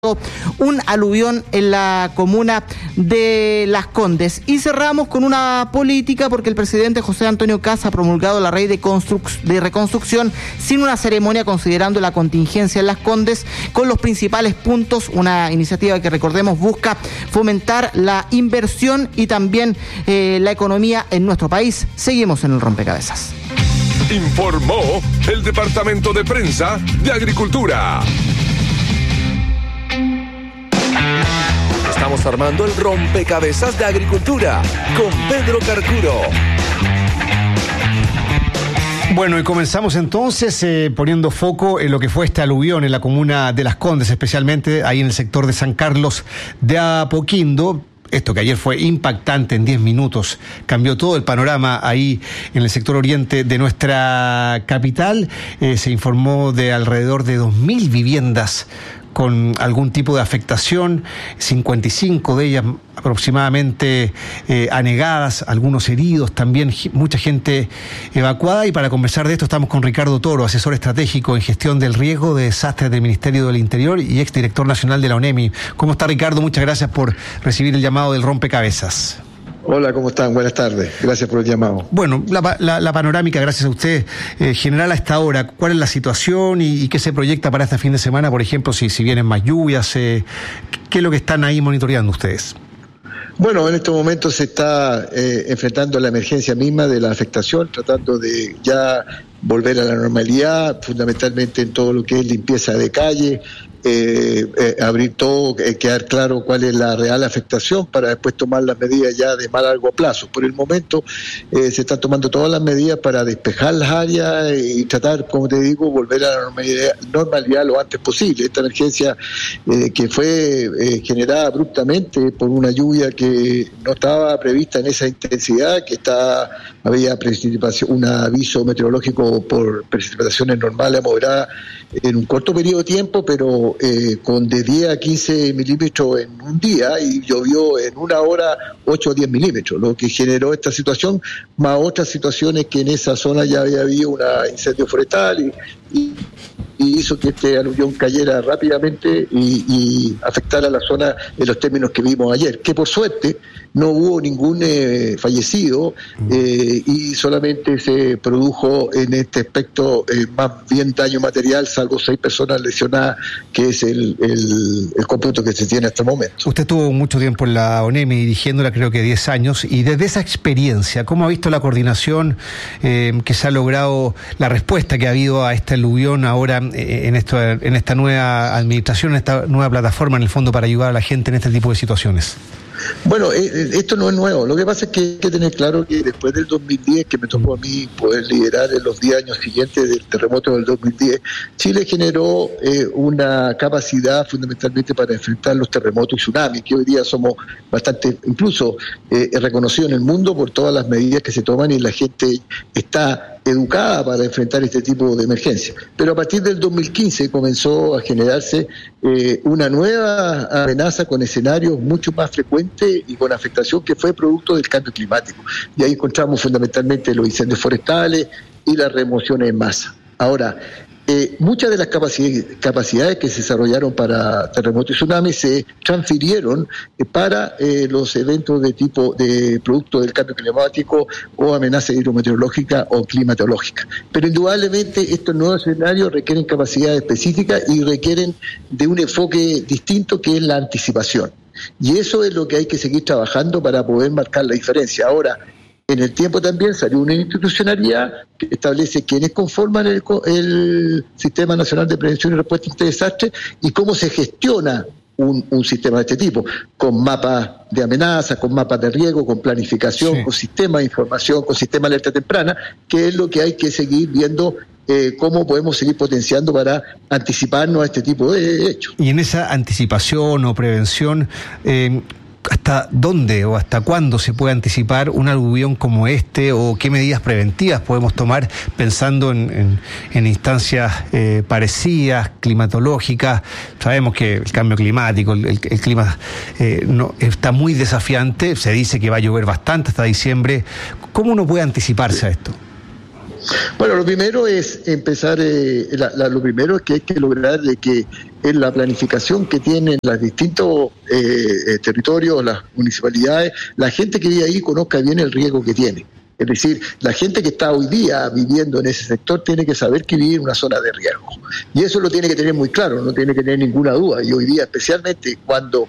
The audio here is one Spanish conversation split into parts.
un aluvión en la comuna de Las Condes. Y cerramos con una política porque el presidente José Antonio Kast ha promulgado la ley de reconstrucción sin una ceremonia, considerando la contingencia en Las Condes, con los principales puntos, una iniciativa que, recordemos, busca fomentar la inversión y también la economía en nuestro país. Seguimos en el rompecabezas. Informó el Departamento de Prensa de Agricultura. Estamos armando el rompecabezas de Agricultura con Pedro Carcuro. Bueno, y comenzamos entonces poniendo foco en lo que fue este aluvión en la comuna de Las Condes, especialmente ahí en el sector de San Carlos de Apoquindo. Esto que ayer fue impactante en 10 minutos, cambió todo el panorama ahí en el sector oriente de nuestra capital. Se informó de alrededor de 2.000 viviendas con algún tipo de afectación, 55 de ellas aproximadamente anegadas, algunos heridos, también mucha gente evacuada. Y para conversar de esto estamos con Ricardo Toro, asesor estratégico en gestión del riesgo de desastres del Ministerio del Interior y exdirector nacional de la ONEMI. ¿Cómo está, Ricardo? Muchas gracias por recibir el llamado del rompecabezas. Hola, ¿cómo están? Buenas tardes. Gracias por el llamado. Bueno, la panorámica, gracias a usted, general a esta hora, ¿cuál es la situación y qué se proyecta para este fin de semana? Por ejemplo, si vienen más lluvias, ¿qué es lo que están ahí monitoreando ustedes? Bueno, en estos momentos se está enfrentando la emergencia misma de la afectación, tratando de ya volver a la normalidad, fundamentalmente en todo lo que es limpieza de calle, abrir todo, quedar claro cuál es la real afectación para después tomar las medidas ya de más largo plazo. Por el momento se están tomando todas las medidas para despejar las áreas y tratar, como te digo, volver a la normalidad lo antes posible. Esta emergencia que fue generada abruptamente por una lluvia que no estaba prevista en esa intensidad, que había precipitación, un aviso meteorológico por precipitaciones normales a moderadas en un corto periodo de tiempo, pero con de 10 a 15 milímetros en un día, y llovió en una hora 8 o 10 milímetros, lo que generó esta situación, más otras situaciones que en esa zona ya había habido un incendio forestal y hizo que este aluvión cayera rápidamente y afectara a la zona en los términos que vimos ayer, que por suerte no hubo ningún fallecido y solamente se produjo en este aspecto más bien daño material, salvo 6 personas lesionadas, que es el cómputo que se tiene hasta el momento. Usted estuvo mucho tiempo en la ONEMI dirigiéndola, creo que 10 años, y desde esa experiencia, ¿cómo ha visto la coordinación que se ha logrado, la respuesta que ha habido a este aluvión ahora en esta nueva administración, en esta nueva plataforma en el fondo para ayudar a la gente en este tipo de situaciones? Bueno, esto no es nuevo. Lo que pasa es que hay que tener claro que después del 2010, que me tocó a mí poder liderar en los 10 años siguientes del terremoto del 2010, Chile generó una capacidad fundamentalmente para enfrentar los terremotos y tsunamis, que hoy día somos bastante, incluso reconocidos en el mundo por todas las medidas que se toman, y la gente está educada para enfrentar este tipo de emergencias. Pero a partir del 2015 comenzó a generarse una nueva amenaza con escenarios mucho más frecuentes y con afectación, que fue producto del cambio climático. Y ahí encontramos fundamentalmente los incendios forestales y las remociones en masa. Ahora, muchas de las capacidades que se desarrollaron para terremotos y tsunamis se transfirieron para los eventos de tipo de producto del cambio climático o amenaza hidrometeorológica o climatológica. Pero indudablemente estos nuevos escenarios requieren capacidades específicas y requieren de un enfoque distinto, que es la anticipación. Y eso es lo que hay que seguir trabajando para poder marcar la diferencia. Ahora, en el tiempo también salió una institucionalidad que establece quiénes conforman el Sistema Nacional de Prevención y Respuesta ante Desastres y cómo se gestiona un sistema de este tipo, con mapas de amenazas, con mapas de riesgo, con planificación, sí, con sistema de información, con sistema de alerta temprana, que es lo que hay que seguir viendo, cómo podemos seguir potenciando para anticiparnos a este tipo de hechos. Y en esa anticipación o prevención, ¿hasta dónde o hasta cuándo se puede anticipar un aluvión como este, o qué medidas preventivas podemos tomar pensando en instancias parecidas, climatológicas? Sabemos que el cambio climático, el clima no está muy desafiante, se dice que va a llover bastante hasta diciembre. ¿Cómo uno puede anticiparse a esto? Bueno, lo primero es empezar, lo primero es que hay que lograr de que en la planificación que tienen los distintos territorios, las municipalidades, la gente que vive ahí conozca bien el riesgo que tiene. Es decir, la gente que está hoy día viviendo en ese sector tiene que saber que vive en una zona de riesgo. Y eso lo tiene que tener muy claro, no tiene que tener ninguna duda. Y hoy día, especialmente cuando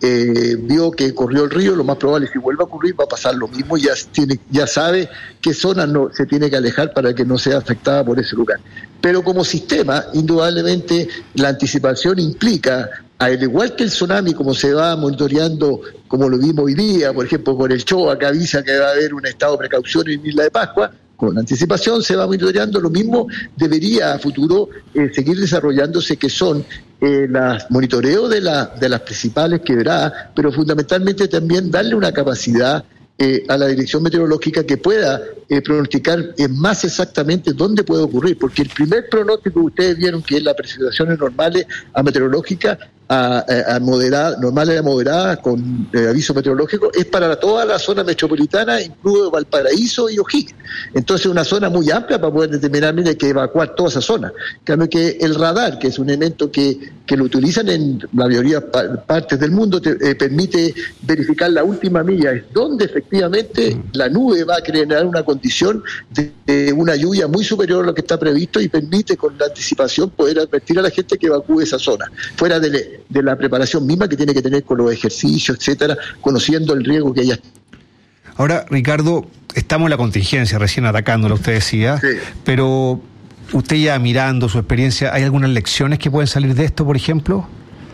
vio que corrió el río, lo más probable es que vuelva a ocurrir, va a pasar lo mismo. Ya sabe qué zona no se tiene que alejar para que no sea afectada por ese lugar. Pero como sistema, indudablemente, la anticipación implica, al igual que el tsunami, como se va monitoreando, como lo vimos hoy día, por ejemplo, por el CHOA, que avisa que va a haber un estado de precaución en Isla de Pascua, con anticipación se va monitoreando, lo mismo debería a futuro seguir desarrollándose, que son los monitoreos de las principales quebradas, pero fundamentalmente también darle una capacidad a la dirección meteorológica que pueda pronosticar más exactamente dónde puede ocurrir, porque el primer pronóstico que ustedes vieron, que es las precipitaciones normales a meteorológica, a moderada, normales a moderadas con aviso meteorológico, es para toda la zona metropolitana, incluido Valparaíso y O'Higgins. Entonces, una zona muy amplia para poder determinar, mire, que evacuar toda esa zona. En cambio, que el radar, que es un elemento que lo utilizan en la mayoría de partes del mundo, permite verificar la última milla, es donde efectivamente la nube va a crear una condición de una lluvia muy superior a lo que está previsto, y permite con la anticipación poder advertir a la gente que evacúe esa zona, fuera de la preparación misma que tiene que tener con los ejercicios, etcétera, conociendo el riesgo que haya. Ahora, Ricardo, estamos en la contingencia, recién atacándola, usted decía, sí. Pero usted ya mirando su experiencia, ¿hay algunas lecciones que pueden salir de esto, por ejemplo?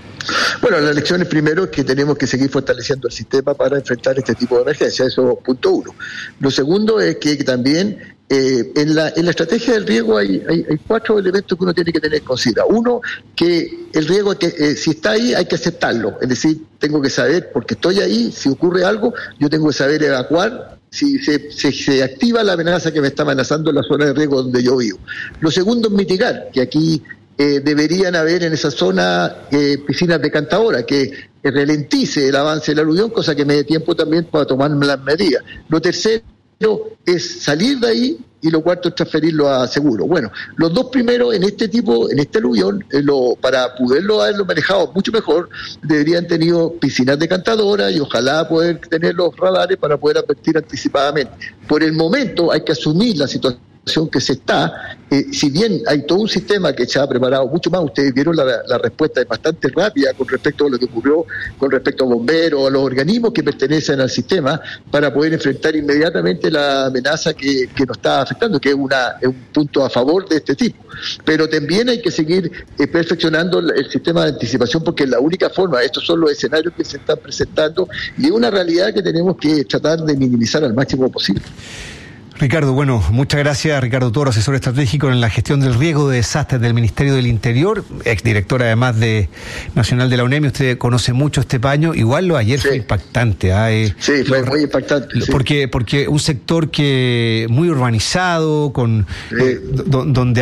Bueno, las lecciones primero es que tenemos que seguir fortaleciendo el sistema para enfrentar este tipo de emergencias, eso es punto uno. Lo segundo es que también en la estrategia del riesgo hay 4 elementos que uno tiene que tener en consideración. Uno, que el riesgo, si está ahí, hay que aceptarlo. Es decir, tengo que saber, porque estoy ahí, si ocurre algo, yo tengo que saber evacuar si se activa la amenaza que me está amenazando en la zona de riesgo donde yo vivo. Lo segundo es mitigar, que aquí deberían haber en esa zona piscinas decantadoras que ralentice el avance del aluvión, cosa que me dé tiempo también para tomar las medidas. Lo tercero es salir de ahí, y lo cuarto es transferirlo a seguro. Bueno, los dos primeros en este aluvión, para poderlo haberlo manejado mucho mejor, deberían tenido piscinas decantadoras y ojalá poder tener los radares para poder advertir anticipadamente. Por el momento hay que asumir la situación que se está, si bien hay todo un sistema que se ha preparado mucho más, ustedes vieron la respuesta es bastante rápida con respecto a lo que ocurrió, con respecto a bomberos, a los organismos que pertenecen al sistema, para poder enfrentar inmediatamente la amenaza que nos está afectando, que es un punto a favor de este tipo. Pero también hay que seguir perfeccionando el sistema de anticipación, porque es la única forma. Estos son los escenarios que se están presentando y es una realidad que tenemos que tratar de minimizar al máximo posible. Ricardo, bueno, muchas gracias. Ricardo Toro, asesor estratégico en la gestión del riesgo de desastres del Ministerio del Interior, exdirector además nacional de la UNEM. Usted conoce mucho este paño. Igual lo ayer fue impactante. Sí, fue muy impactante. Porque un sector que muy urbanizado, donde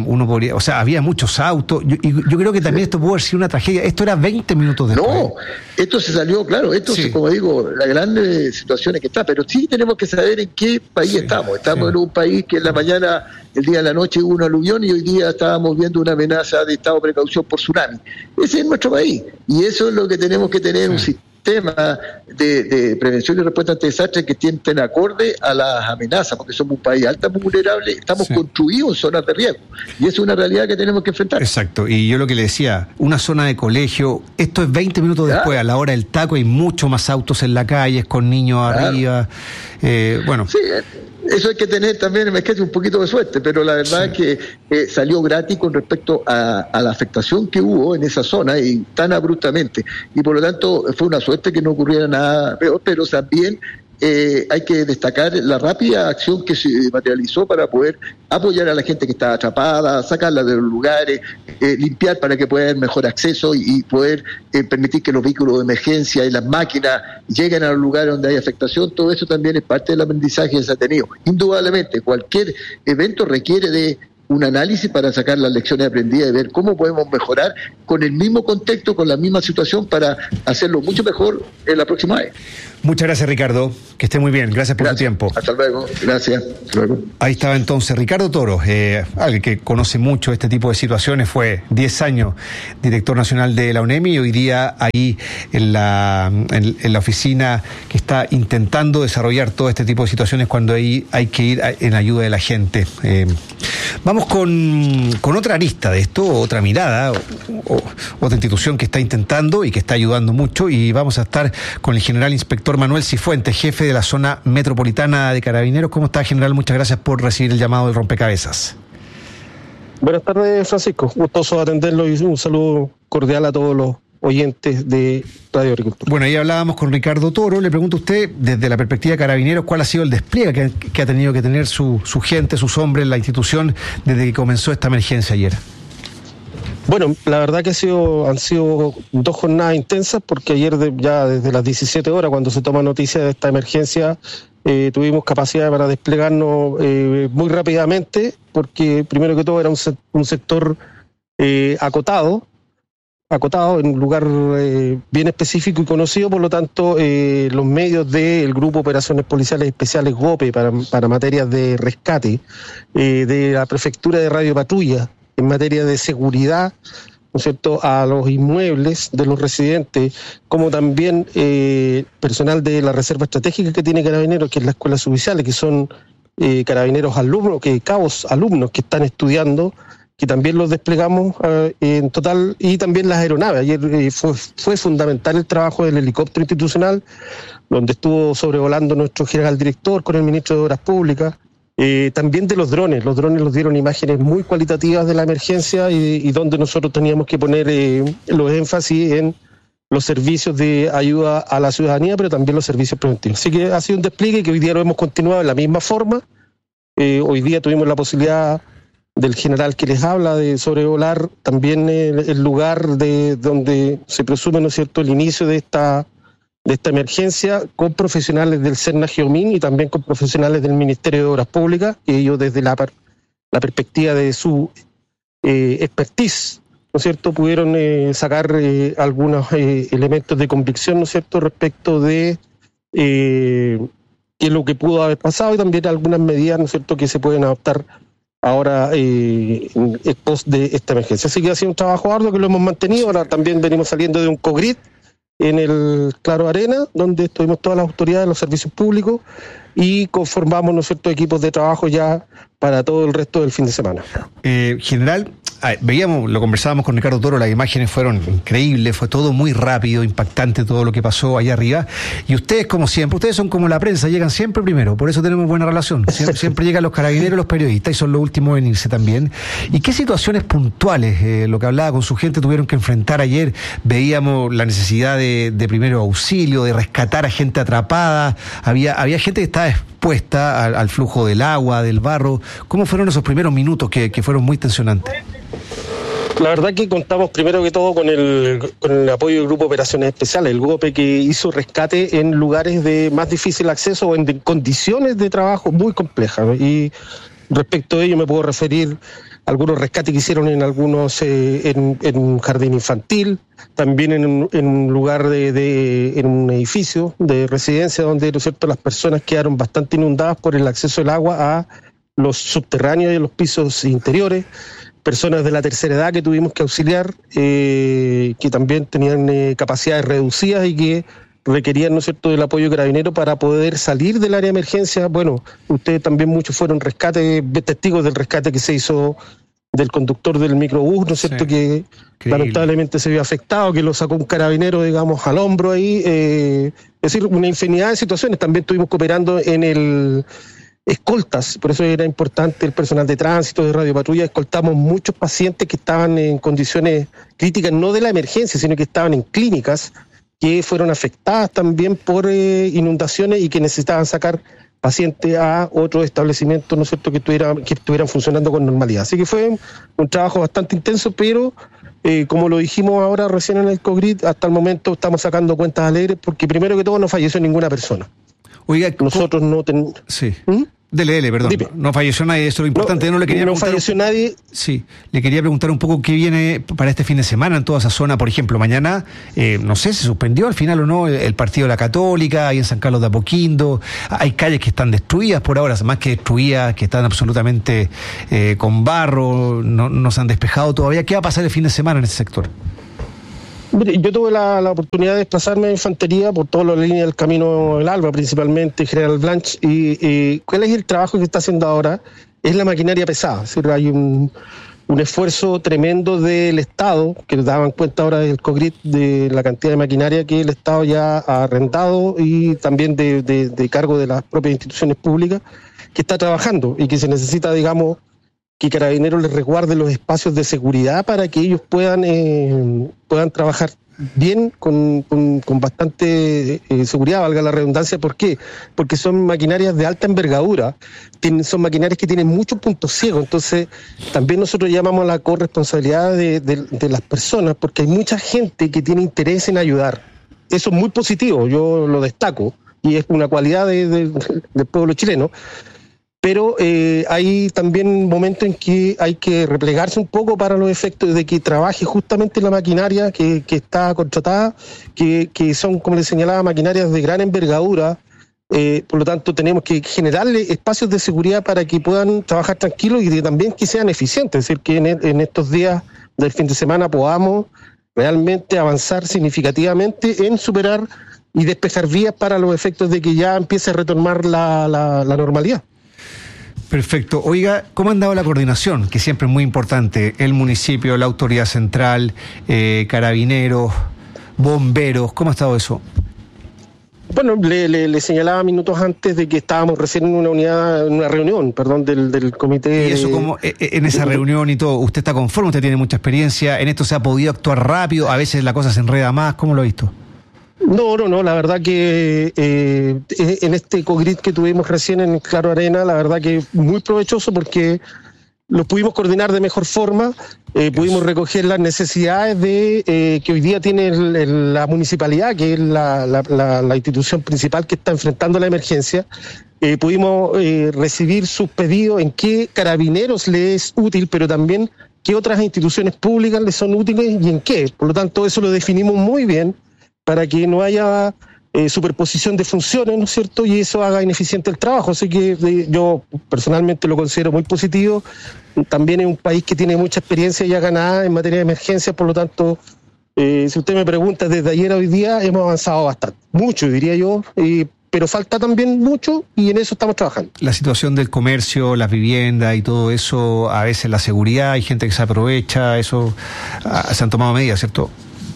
había muchos autos. Yo creo que también esto pudo haber sido una tragedia. Esto era 20 minutos después. No, esto se salió, claro, como digo, la gran situación es que está, pero sí tenemos que saber en qué país estamos. Estamos en un país que en la mañana, el día de la noche hubo un aluvión y hoy día estábamos viendo una amenaza de estado de precaución por tsunami. Ese es nuestro país y eso es lo que tenemos que tener, un sistema de prevención y respuesta ante desastres que estén acorde a las amenazas, porque somos un país altamente vulnerable, estamos construidos en zonas de riesgo y es una realidad que tenemos que enfrentar. Exacto, y yo lo que le decía, una zona de colegio, esto es 20 minutos después, a la hora del taco hay mucho más autos en la calle, con niños arriba, bueno. Sí, eso hay que tener también, es que es un poquito de suerte, pero la verdad es que salió gratis con respecto a la afectación que hubo en esa zona y tan abruptamente. Y por lo tanto fue una suerte que no ocurriera nada peor, pero también hay que destacar la rápida acción que se materializó para poder apoyar a la gente que está atrapada, sacarla de los lugares, limpiar para que pueda haber mejor acceso y poder permitir que los vehículos de emergencia y las máquinas lleguen a los lugares donde hay afectación. Todo eso también es parte del aprendizaje que se ha tenido. Indudablemente, cualquier evento requiere de un análisis para sacar las lecciones aprendidas y ver cómo podemos mejorar con el mismo contexto, con la misma situación, para hacerlo mucho mejor en la próxima vez. Muchas gracias, Ricardo. Que esté muy bien. Gracias por su tiempo. Hasta luego. Gracias. Hasta luego. Ahí estaba entonces Ricardo Toro, alguien que conoce mucho este tipo de situaciones. Fue 10 años director nacional de la UNEMI y hoy día ahí en la oficina que está intentando desarrollar todo este tipo de situaciones cuando ahí hay que ir en ayuda de la gente. Vamos con otra arista de esto, otra mirada, otra institución que está intentando y que está ayudando mucho, y vamos a estar con el general inspector Manuel Cifuentes, jefe de la zona metropolitana de Carabineros. ¿Cómo está, general? Muchas gracias por recibir el llamado del rompecabezas. Buenas tardes, Francisco. Gustoso atenderlo y un saludo cordial a todos los oyentes de Radio Agricultura. Bueno, ahí hablábamos con Ricardo Toro. Le pregunto a usted, desde la perspectiva de Carabineros, ¿cuál ha sido el despliegue que ha tenido que tener su gente, sus hombres en la institución desde que comenzó esta emergencia ayer? Bueno, la verdad que han sido 2 jornadas intensas, porque ayer ya desde las 17 horas, cuando se toma noticia de esta emergencia, tuvimos capacidad para desplegarnos muy rápidamente, porque primero que todo era un sector acotado en un lugar bien específico y conocido. Por lo tanto, los medios del Grupo Operaciones Policiales Especiales GOPE para materias de rescate, de la Prefectura de Radio Patrulla en materia de seguridad, ¿no es cierto?, a los inmuebles de los residentes, como también personal de la Reserva Estratégica que tiene Carabineros, que es la Escuela Suboficiales, que son carabineros alumnos, cabos alumnos que están estudiando, que también los desplegamos en total, y también las aeronaves. Ayer fue fundamental el trabajo del helicóptero institucional, donde estuvo sobrevolando nuestro general director con el ministro de Obras Públicas. También de los drones nos dieron imágenes muy cualitativas de la emergencia y donde nosotros teníamos que poner los énfasis en los servicios de ayuda a la ciudadanía, pero también los servicios preventivos. Así que ha sido un despliegue que hoy día lo hemos continuado de la misma forma. Hoy día tuvimos la posibilidad del general que les habla de sobrevolar también el lugar de donde se presume, ¿no es cierto?, el inicio de esta emergencia, con profesionales del CERNA Geomín y también con profesionales del Ministerio de Obras Públicas, y ellos desde la perspectiva de su expertise, ¿no es cierto?, pudieron sacar algunos elementos de convicción, ¿no es cierto?, respecto de qué es lo que pudo haber pasado, y también algunas medidas, ¿no es cierto?, que se pueden adoptar ahora en pos de esta emergencia. Así que ha sido un trabajo arduo que lo hemos mantenido. Ahora también venimos saliendo de un COGRID en el Claro Arena, donde estuvimos todas las autoridades, los servicios públicos, y conformamos, ¿no es cierto?, equipos de trabajo ya para todo el resto del fin de semana. General, lo conversábamos con Ricardo Toro, las imágenes fueron increíbles, fue todo muy rápido, impactante todo lo que pasó allá arriba, y ustedes, como siempre, ustedes son como la prensa, llegan siempre primero, por eso tenemos buena relación, siempre llegan los carabineros, los periodistas, y son los últimos en irse también. ¿Y qué situaciones puntuales, lo que hablaba con su gente, tuvieron que enfrentar ayer? Veíamos la necesidad de primero auxilio, de rescatar a gente atrapada, había gente que estaba expuesta al flujo del agua, del barro. ¿Cómo fueron esos primeros minutos que fueron muy tensionantes? La verdad que contamos primero que todo con el apoyo del Grupo Operaciones Especiales, el GOPE, que hizo rescate en lugares de más difícil acceso o en condiciones de trabajo muy complejas, ¿no? Y respecto a ello me puedo referir a algunos rescates que hicieron en algunos en un jardín infantil, también en un lugar en un edificio de residencia donde, ¿no es cierto?, las personas quedaron bastante inundadas por el acceso del agua a los subterráneos y a los pisos interiores. Personas de la tercera edad que tuvimos que auxiliar, que también tenían capacidades reducidas y que requerían, ¿no es cierto?, del apoyo de Carabineros para poder salir del área de emergencia. Bueno, ustedes también muchos fueron testigos del rescate que se hizo del conductor del microbús, ¿no es cierto?, que lamentablemente se vio afectado, que lo sacó un carabinero, digamos, al hombro ahí. Es decir, una infinidad de situaciones. También estuvimos cooperando en el escoltas, por eso era importante el personal de tránsito, de Radio Patrulla. Escoltamos muchos pacientes que estaban en condiciones críticas, no de la emergencia, sino que estaban en clínicas que fueron afectadas también por inundaciones y que necesitaban sacar pacientes a otros establecimientos, ¿no es cierto?, que estuvieran funcionando con normalidad. Así que fue un trabajo bastante intenso, pero como lo dijimos ahora recién en el COGRID, hasta el momento estamos sacando cuentas alegres, porque primero que todo no falleció ninguna persona. Oiga, nosotros no tenemos... Sí. Dele, perdón. Dime. No falleció nadie, eso es lo importante. No falleció nadie. Sí, le quería preguntar un poco qué viene para este fin de semana en toda esa zona. Por ejemplo, mañana, no sé, se suspendió al final o no el partido de la Católica, ahí en San Carlos de Apoquindo. Hay calles que están destruidas por ahora, más que destruidas, que están absolutamente con barro, no se han despejado todavía. ¿Qué va a pasar el fin de semana en ese sector? Mire, yo tuve la oportunidad de desplazarme en infantería por toda la línea del Camino del Alba, principalmente General Blanch, y ¿cuál es el trabajo que está haciendo ahora? Es la maquinaria pesada, es decir, hay un esfuerzo tremendo del Estado, que daban cuenta ahora del COGRIT de la cantidad de maquinaria que el Estado ya ha arrendado y también de cargo de las propias instituciones públicas, que está trabajando y que se necesita, digamos, que Carabineros les resguarde los espacios de seguridad para que ellos puedan trabajar bien con bastante seguridad, valga la redundancia. ¿Por qué? Porque son maquinarias de alta envergadura, son maquinarias que tienen muchos puntos ciegos, entonces también nosotros llamamos a la corresponsabilidad de las personas, porque hay mucha gente que tiene interés en ayudar. Eso es muy positivo, yo lo destaco, y es una cualidad del pueblo chileno. Pero hay también momentos en que hay que replegarse un poco para los efectos de que trabaje justamente la maquinaria que está contratada, que son, como les señalaba, maquinarias de gran envergadura. Por lo tanto, tenemos que generarle espacios de seguridad para que puedan trabajar tranquilos y también que sean eficientes. Es decir, que en estos días del fin de semana podamos realmente avanzar significativamente en superar y despejar vías para los efectos de que ya empiece a retomar la normalidad. Perfecto. Oiga, ¿cómo ha andado la coordinación? Que siempre es muy importante. El municipio, la autoridad central, carabineros, bomberos. ¿Cómo ha estado eso? Bueno, le señalaba minutos antes de que estábamos recién en una reunión del comité. Y eso, como en esa reunión y todo, ¿usted está conforme? ¿Usted tiene mucha experiencia? ¿En esto se ha podido actuar rápido? ¿A veces la cosa se enreda más? ¿Cómo lo ha visto? No, la verdad que en este COGRIT que tuvimos recién en Claro Arena, la verdad que muy provechoso porque lo pudimos coordinar de mejor forma, pudimos recoger las necesidades que hoy día tiene la municipalidad, que es la institución principal que está enfrentando la emergencia. Pudimos recibir sus pedidos en qué Carabineros le es útil, pero también qué otras instituciones públicas le son útiles y en qué. Por lo tanto, eso lo definimos muy bien, para que no haya superposición de funciones, ¿no es cierto? Y eso haga ineficiente el trabajo. Así que yo personalmente lo considero muy positivo. También es un país que tiene mucha experiencia ya ganada en materia de emergencias, por lo tanto, si usted me pregunta, desde ayer a hoy día hemos avanzado bastante, mucho diría yo, pero falta también mucho y en eso estamos trabajando. La situación del comercio, las viviendas y todo eso, a veces la seguridad, hay gente que se aprovecha, eso se han tomado medidas, ¿cierto?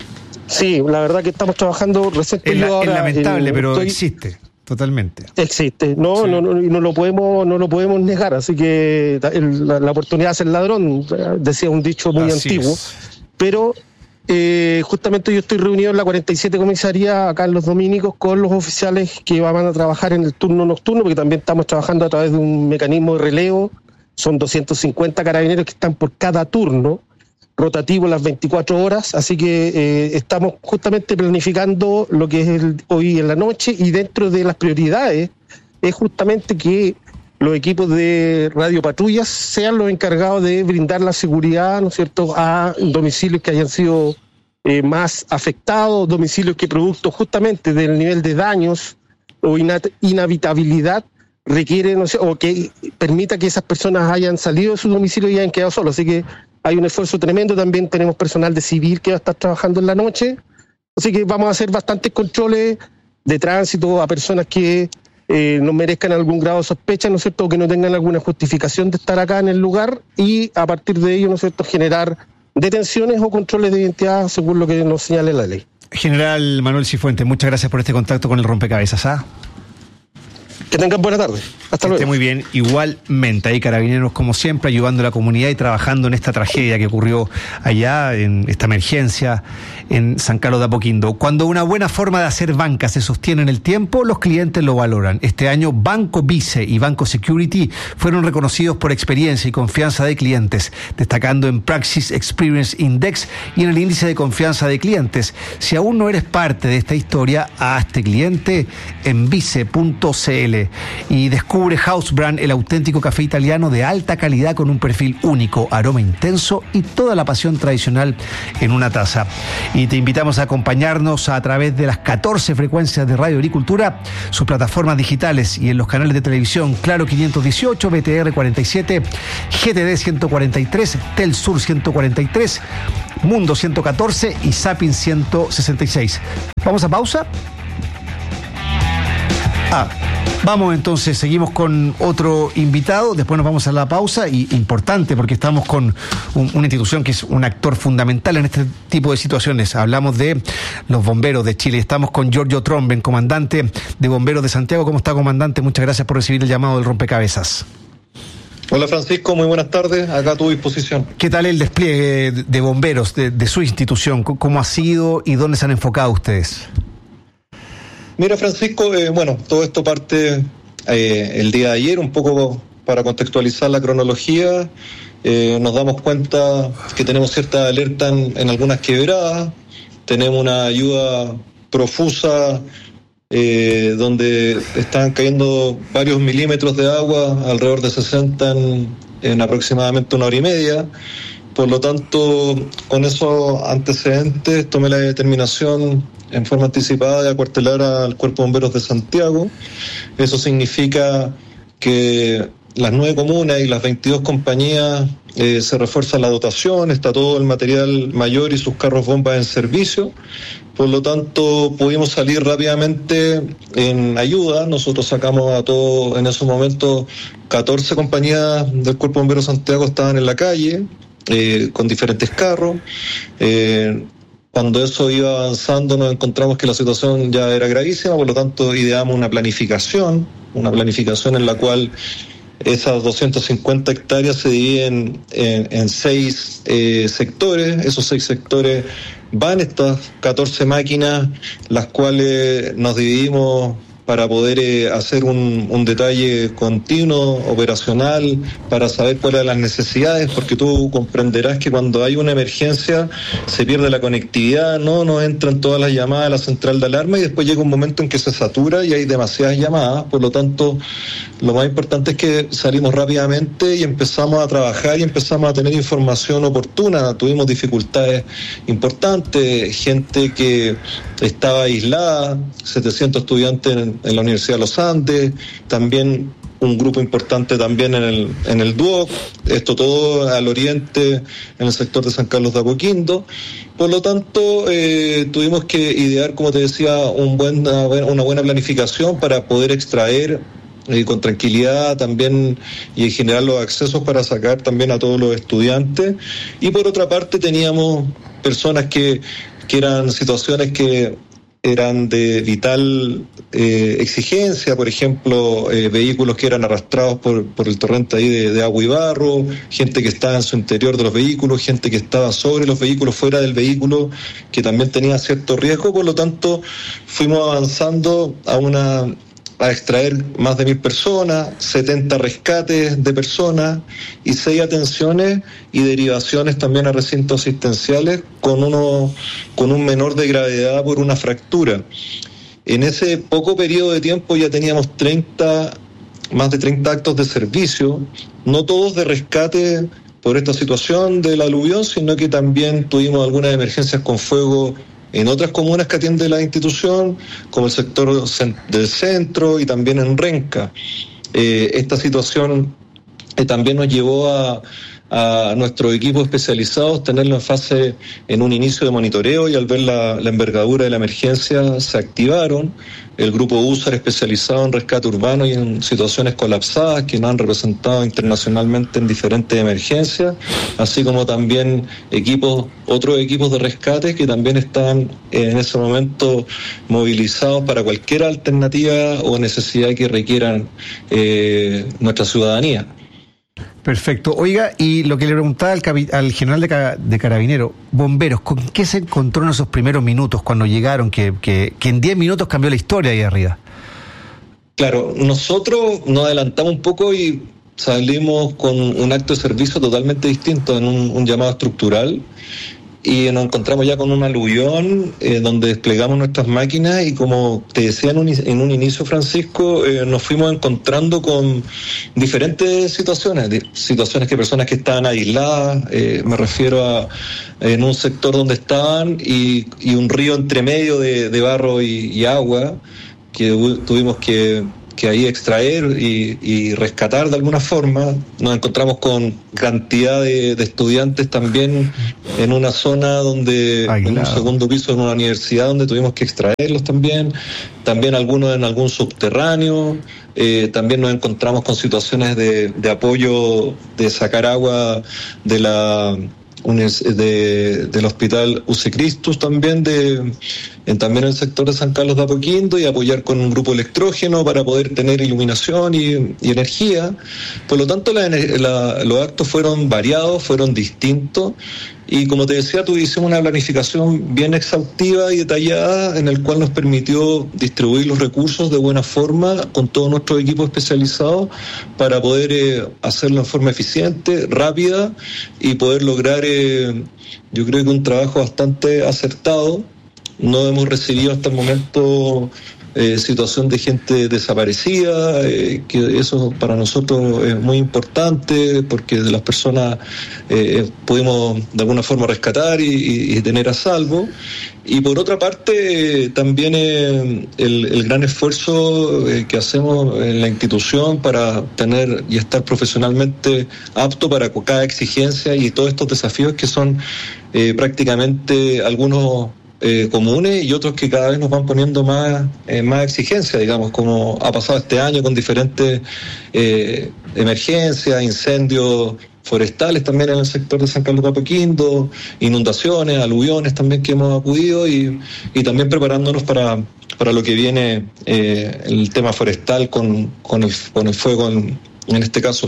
Sí, la verdad que estamos trabajando recientemente. Es lamentable, pero existe, totalmente. Existe, no lo podemos negar, así que la oportunidad es el ladrón, decía un dicho muy así antiguo, pero justamente yo estoy reunido en la 47 comisaría acá en Los Dominicos con los oficiales que van a trabajar en el turno nocturno, porque también estamos trabajando a través de un mecanismo de relevo, son 250 carabineros que están por cada turno, rotativo las 24 horas, así que estamos justamente planificando lo que es hoy en la noche, y dentro de las prioridades es justamente que los equipos de radiopatrullas sean los encargados de brindar la seguridad, ¿no es cierto?, a domicilios que hayan sido más afectados, domicilios que producto justamente del nivel de daños o inhabitabilidad requieren, ¿no sé?, o que permita que esas personas hayan salido de su domicilio y hayan quedado solos. Así que hay un esfuerzo tremendo. También tenemos personal de civil que va a estar trabajando en la noche. Así que vamos a hacer bastantes controles de tránsito a personas que no merezcan algún grado de sospecha, ¿no es cierto?, o que no tengan alguna justificación de estar acá en el lugar, y a partir de ello, ¿no es cierto?, generar detenciones o controles de identidad según lo que nos señale la ley. General Manuel Cifuentes, muchas gracias por este contacto con el rompecabezas. Que tengan buena tarde. Hasta luego. Esté muy bien. Igualmente, hay carabineros como siempre ayudando a la comunidad y trabajando en esta tragedia que ocurrió allá, en esta emergencia en San Carlos de Apoquindo. Cuando una buena forma de hacer banca se sostiene en el tiempo, los clientes lo valoran. Este año Banco Vice y Banco Security fueron reconocidos por experiencia y confianza de clientes, destacando en Praxis Experience Index y en el índice de confianza de clientes. Si aún no eres parte de esta historia, hazte cliente en vice.cl y descubre Descubre House Brand, el auténtico café italiano de alta calidad con un perfil único, aroma intenso y toda la pasión tradicional en una taza. Y te invitamos a acompañarnos a través de las 14 frecuencias de Radio Agricultura, sus plataformas digitales y en los canales de televisión Claro 518, BTR 47, GTD 143, Telsur 143, Mundo 114 y Sapin 166. ¿Vamos a pausa? Vamos entonces, seguimos con otro invitado, después nos vamos a la pausa, y importante porque estamos con una institución que es un actor fundamental en este tipo de situaciones. Hablamos de los bomberos de Chile, estamos con Giorgio Tromben, comandante de Bomberos de Santiago. ¿Cómo está, comandante? Muchas gracias por recibir el llamado del rompecabezas. Hola Francisco, muy buenas tardes, acá a tu disposición. ¿Qué tal el despliegue de bomberos de su institución? ¿Cómo ha sido y dónde se han enfocado ustedes? Mira Francisco, todo esto parte el día de ayer, un poco para contextualizar la cronología. Nos damos cuenta que tenemos cierta alerta en algunas quebradas, tenemos una ayuda profusa donde están cayendo varios milímetros de agua, alrededor de 60 en aproximadamente 1 hora y media. Por lo tanto, con esos antecedentes tomé la determinación en forma anticipada de acuartelar al Cuerpo de Bomberos de Santiago. Eso significa que las 9 comunas y las 22 compañías se refuerza la dotación, está todo el material mayor y sus carros bombas en servicio. Por lo tanto, pudimos salir rápidamente en ayuda. Nosotros sacamos a todos, en esos momentos, 14 compañías del Cuerpo de Bomberos de Santiago estaban en la calle, con diferentes carros. Cuando eso iba avanzando nos encontramos que la situación ya era gravísima, por lo tanto ideamos una planificación en la cual esas 250 hectáreas se dividen en 6 sectores. Esos 6 sectores van estas 14 máquinas, las cuales nos dividimos para poder hacer un detalle continuo, operacional, para saber cuáles son las necesidades, porque tú comprenderás que cuando hay una emergencia se pierde la conectividad, no entran todas las llamadas a la central de alarma y después llega un momento en que se satura y hay demasiadas llamadas. Por lo tanto, lo más importante es que salimos rápidamente y empezamos a trabajar y empezamos a tener información oportuna. Tuvimos dificultades importantes, gente que estaba aislada, 700 estudiantes en la Universidad de los Andes, también un grupo importante también en el Duoc, esto todo al oriente, en el sector de San Carlos de Apoquindo. Por lo tanto, tuvimos que idear, como te decía, una buena planificación para poder extraer con tranquilidad también y generar los accesos para sacar también a todos los estudiantes. Y por otra parte teníamos personas que eran situaciones que eran de vital exigencia, por ejemplo, vehículos que eran arrastrados por el torrente ahí de agua y barro, gente que estaba en su interior de los vehículos, gente que estaba sobre los vehículos, fuera del vehículo, que también tenía cierto riesgo. Por lo tanto, fuimos avanzando a extraer más de 1.000 personas, 70 rescates de personas y 6 atenciones y derivaciones también a recintos asistenciales con un menor de gravedad por una fractura. En ese poco periodo de tiempo ya teníamos más de 30 actos de servicio, no todos de rescate por esta situación del aluvión, sino que también tuvimos algunas emergencias con fuego en otras comunas que atiende la institución, como el sector del centro y también en Renca. Esta situación también nos llevó a nuestros equipos especializados tenerlo en un inicio de monitoreo, y al ver la envergadura de la emergencia se activaron. El grupo USAR especializado en rescate urbano y en situaciones colapsadas que nos han representado internacionalmente en diferentes emergencias, así como también otros equipos de rescate que también están en ese momento movilizados para cualquier alternativa o necesidad que requieran nuestra ciudadanía. Perfecto. Oiga, y lo que le preguntaba al general de Carabineros, bomberos, ¿con qué se encontró en esos primeros minutos cuando llegaron, que en 10 minutos cambió la historia ahí arriba? Claro, nosotros nos adelantamos un poco y salimos con un acto de servicio totalmente distinto, en un llamado estructural, y nos encontramos ya con un aluvión donde desplegamos nuestras máquinas y, como te decía en un inicio, Francisco, nos fuimos encontrando con diferentes situaciones que personas que estaban aisladas, me refiero a en un sector donde estaban y un río entre medio de barro y agua que tuvimos que ahí extraer y rescatar de alguna forma. Nos encontramos con cantidad de estudiantes también en una zona donde, en un segundo piso de una universidad, donde tuvimos que extraerlos también algunos en algún subterráneo. También nos encontramos con situaciones de apoyo, de sacar agua del hospital UC Christus también en el sector de San Carlos de Apoquindo, y apoyar con un grupo electrógeno para poder tener iluminación y energía. Por lo tanto, los actos fueron variados, fueron distintos, y como te decía, hicimos una planificación bien exhaustiva y detallada, en el cual nos permitió distribuir los recursos de buena forma con todo nuestro equipo especializado para poder hacerlo en forma eficiente, rápida, y poder lograr, yo creo que un trabajo bastante acertado. No hemos recibido hasta el momento situación de gente desaparecida, que eso para nosotros es muy importante, porque de las personas pudimos de alguna forma rescatar y tener a salvo. Y por otra parte, también el gran esfuerzo que hacemos en la institución para tener y estar profesionalmente apto para cada exigencia y todos estos desafíos que son prácticamente algunos comunes y otros que cada vez nos van poniendo más exigencias, digamos, como ha pasado este año con diferentes emergencias, incendios forestales también en el sector de San Carlos de Apoquindo, inundaciones, aluviones también que hemos acudido, y también preparándonos para lo que viene, el tema forestal con el fuego en este caso.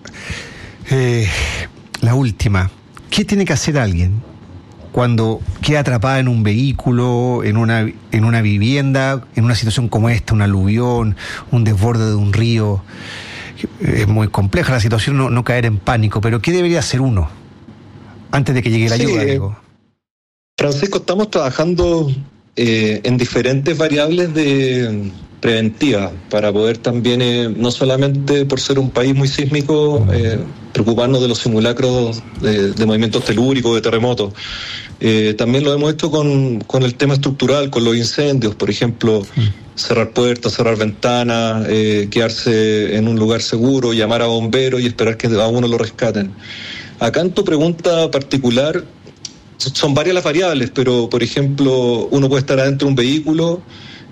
La última, ¿qué tiene que hacer alguien cuando queda atrapada en un vehículo, en una vivienda, en una situación como esta, un aluvión, un desborde de un río? Es muy compleja la situación, no caer en pánico, pero ¿qué debería hacer uno antes de que llegue la ayuda? Digo? Francisco, estamos trabajando en diferentes variables preventivas para poder también, no solamente por ser un país muy sísmico, preocuparnos de los simulacros de movimientos telúricos, de terremotos. También lo hemos hecho con el tema estructural, con los incendios, por ejemplo, cerrar puertas, cerrar ventanas, quedarse en un lugar seguro, llamar a bomberos y esperar que a uno lo rescaten. Acá en tu pregunta particular, son varias las variables, pero por ejemplo, uno puede estar adentro de un vehículo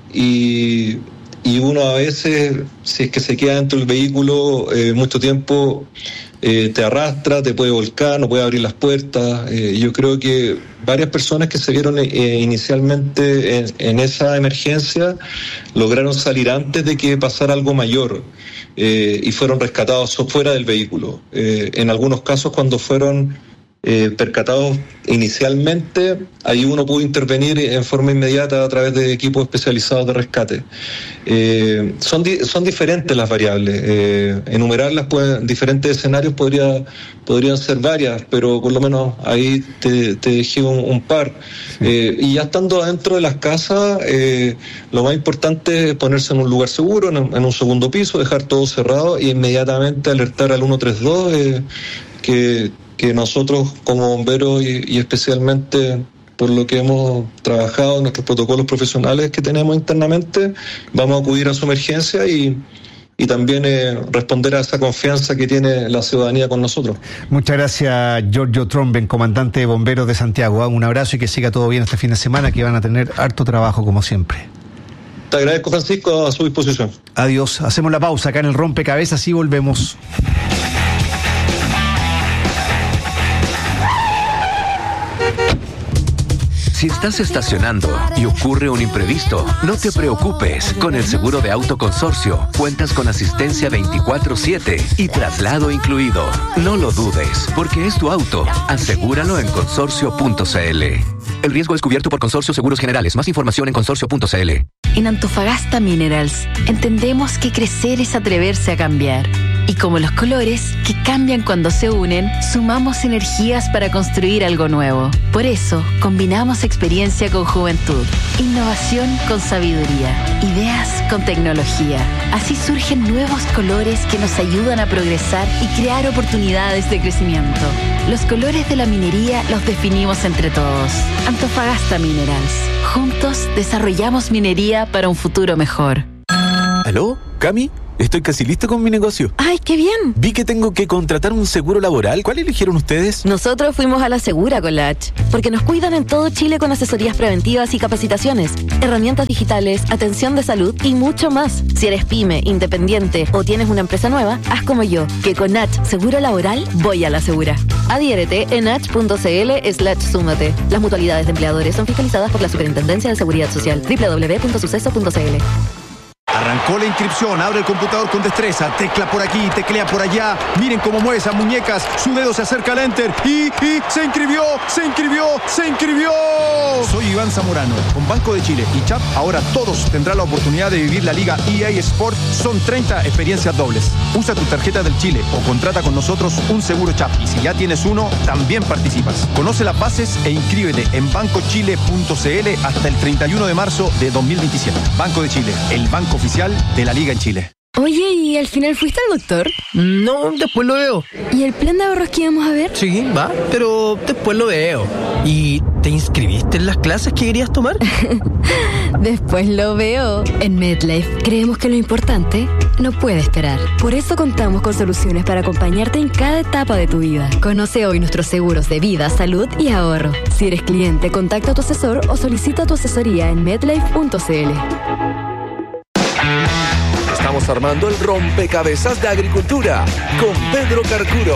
y uno a veces, si es que se queda dentro del vehículo mucho tiempo, te arrastra, te puede volcar, no puede abrir las puertas. Yo creo que varias personas que se vieron inicialmente en esa emergencia lograron salir antes de que pasara algo mayor, y fueron rescatados fuera del vehículo. En algunos casos, cuando fueron percatados inicialmente, ahí uno pudo intervenir en forma inmediata a través de equipos especializados de rescate. Son diferentes las variables, enumerarlas, diferentes escenarios podrían ser varias, pero por lo menos ahí te dejé un par. Y ya estando dentro de las casas, lo más importante es ponerse en un lugar seguro, en un segundo piso, dejar todo cerrado e inmediatamente alertar al 132, que nosotros como bomberos y especialmente por lo que hemos trabajado en nuestros protocolos profesionales que tenemos internamente, vamos a acudir a su emergencia y también responder a esa confianza que tiene la ciudadanía con nosotros. Muchas gracias, Giorgio Tromben, comandante de bomberos de Santiago. Un abrazo y que siga todo bien este fin de semana, que van a tener harto trabajo como siempre. Te agradezco, Francisco, a su disposición. Adiós. Hacemos la pausa acá en el Rompecabezas y volvemos. Si estás estacionando y ocurre un imprevisto, no te preocupes. Con el seguro de auto Consorcio, cuentas con asistencia 24/7 y traslado incluido. No lo dudes, porque es tu auto. Asegúralo en consorcio.cl. El riesgo es cubierto por Consorcio Seguros Generales. Más información en consorcio.cl. En Antofagasta Minerals, entendemos que crecer es atreverse a cambiar. Y como los colores, que cambian cuando se unen, sumamos energías para construir algo nuevo. Por eso, combinamos experiencia con juventud, innovación con sabiduría, ideas con tecnología. Así surgen nuevos colores que nos ayudan a progresar y crear oportunidades de crecimiento. Los colores de la minería los definimos entre todos. Antofagasta Minerals. Juntos desarrollamos minería para un futuro mejor. ¿Aló? ¿Cami? Estoy casi listo con mi negocio. ¡Ay, qué bien! Vi que tengo que contratar un seguro laboral. ¿Cuál eligieron ustedes? Nosotros fuimos a la Segura con la H, porque nos cuidan en todo Chile con asesorías preventivas y capacitaciones, herramientas digitales, atención de salud y mucho más. Si eres pyme, independiente o tienes una empresa nueva, haz como yo, que con H Seguro Laboral voy a la Segura. Adhiérete en h.cl/súmate. Las mutualidades de empleadores son fiscalizadas por la Superintendencia de Seguridad Social. www.suceso.cl. Arrancó la inscripción, abre el computador con destreza, tecla por aquí, teclea por allá. Miren cómo mueve esas muñecas, su dedo se acerca al enter y se inscribió. Soy Iván Zamorano, con Banco de Chile y CHAP, ahora todos tendrán la oportunidad de vivir la Liga EA Sport. Son 30 experiencias dobles. Usa tu tarjeta del Chile o contrata con nosotros un seguro CHAP. Y si ya tienes uno, también participas. Conoce las bases e inscríbete en bancochile.cl hasta el 31 de marzo de 2027. Banco de Chile, el banco oficial de la Liga en Chile. Oye, ¿y al final fuiste al doctor? No, después lo veo. ¿Y el plan de ahorros que íbamos a ver? Sí, va, pero después lo veo. ¿Y te inscribiste en las clases que querías tomar? Después lo veo. En MedLife creemos que lo importante no puede esperar. Por eso contamos con soluciones para acompañarte en cada etapa de tu vida. Conoce hoy nuestros seguros de vida, salud y ahorro. Si eres cliente, contacta a tu asesor o solicita tu asesoría en medlife.cl. Estamos armando el rompecabezas de agricultura con Pedro Carcuro.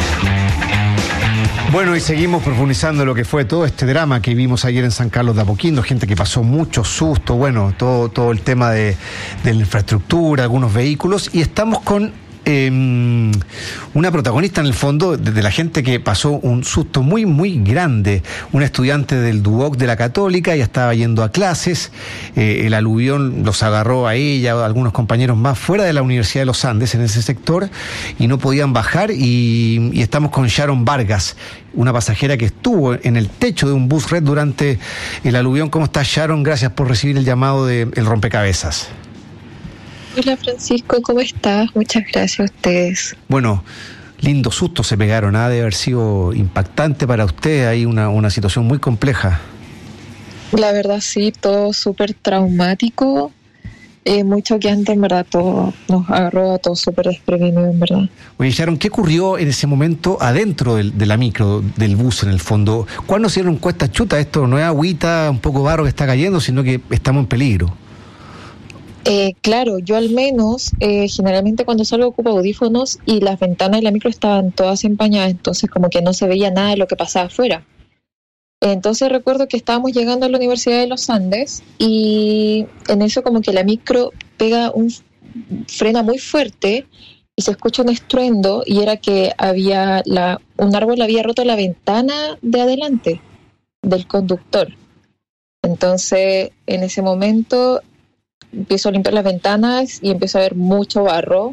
Bueno, y seguimos profundizando lo que fue todo este drama que vimos ayer en San Carlos de Apoquindo, gente que pasó mucho susto, bueno, todo el tema de la infraestructura, algunos vehículos, y estamos con una protagonista en el fondo de la gente que pasó un susto muy, muy grande. Una estudiante del DUOC de la Católica, ya estaba yendo a clases, el aluvión los agarró a ella, a algunos compañeros más, fuera de la Universidad de los Andes, en ese sector, y no podían bajar, y estamos con Sharon Vargas, una pasajera que estuvo en el techo de un bus red durante el aluvión. ¿Cómo estás, Sharon? Gracias por recibir el llamado de El Rompecabezas. Hola Francisco, ¿cómo estás? Muchas gracias a ustedes. Bueno, lindo susto se pegaron, ha de haber sido impactante para usted, hay una situación muy compleja. La verdad sí, todo súper traumático, muy choqueante en verdad, todo nos agarró a todos súper desprevenidos en verdad. Oye, Sharon, ¿qué ocurrió en ese momento adentro de la micro, del bus en el fondo? ¿Cuándo se dieron cuenta, chuta, esto no es agüita, un poco barro que está cayendo, sino que estamos en peligro? Claro, yo al menos generalmente cuando salgo ocupo audífonos y las ventanas de la micro estaban todas empañadas, entonces como que no se veía nada de lo que pasaba afuera. Entonces recuerdo que estábamos llegando a la Universidad de los Andes y en eso como que la micro frena muy fuerte y se escucha un estruendo, y era que un árbol había roto la ventana de adelante del conductor. Entonces en ese momento empiezo a limpiar las ventanas y empiezo a ver mucho barro,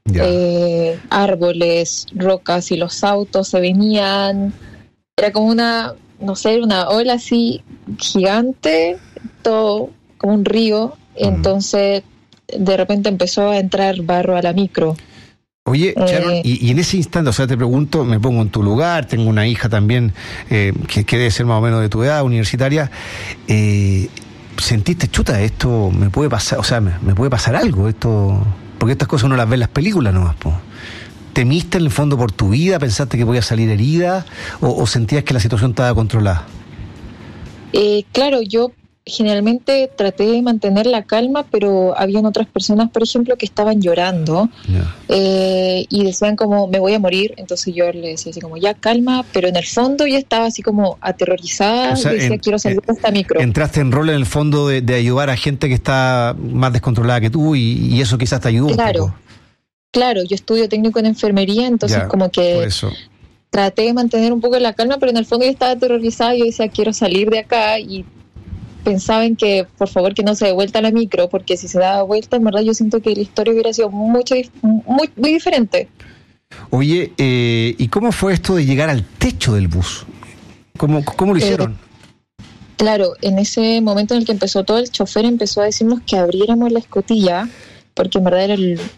árboles, rocas, y los autos se venían. Era como una ola así gigante, todo como un río. Entonces de repente empezó a entrar barro a la micro. Oye, Sharon, y en ese instante, o sea, te pregunto, me pongo en tu lugar, tengo una hija también que debe ser más o menos de tu edad, universitaria, ¿sentiste, chuta, esto me puede pasar, o sea, me puede pasar algo, esto, porque estas cosas uno las ve en las películas nomás, po? ¿Temiste en el fondo por tu vida? ¿Pensaste que podías salir herida? ¿O sentías que la situación estaba controlada? Claro, yo generalmente traté de mantener la calma, pero habían otras personas, por ejemplo, que estaban llorando y decían como, me voy a morir. Entonces yo les decía así como, ya calma, pero en el fondo yo estaba así como aterrorizada, o sea, decía, quiero salir de esta micro. Entraste en rol en el fondo de ayudar a gente que está más descontrolada que tú, y eso quizás te ayudó un poco. Claro, yo estudio técnico en enfermería, entonces como que traté de mantener un poco la calma, pero en el fondo yo estaba aterrorizada y yo decía, quiero salir de acá, y pensaba en que por favor que no se dé vuelta la micro, porque si se daba vuelta, en verdad yo siento que la historia hubiera sido muy diferente. Oye, ¿y cómo fue esto de llegar al techo del bus? ¿Cómo lo hicieron? Claro, en ese momento en el que empezó todo, el chofer empezó a decirnos que abriéramos la escotilla, porque en verdad era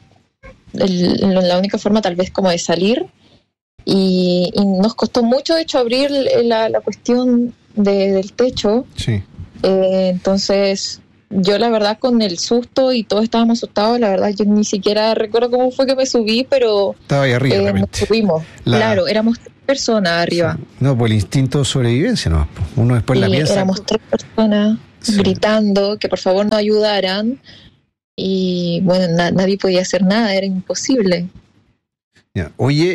la única forma tal vez como de salir, y nos costó mucho de hecho abrir la cuestión del techo. Sí. Entonces yo la verdad con el susto y todos estábamos asustados, la verdad yo ni siquiera recuerdo cómo fue que me subí, pero estaba ahí arriba, nos subimos. Claro, éramos 3 personas arriba. Sí. No, pues el instinto de sobrevivencia, ¿no? Uno después la piensa. Éramos 3 personas gritando que por favor nos ayudaran, y bueno, nadie podía hacer nada, era imposible. Ya. Oye,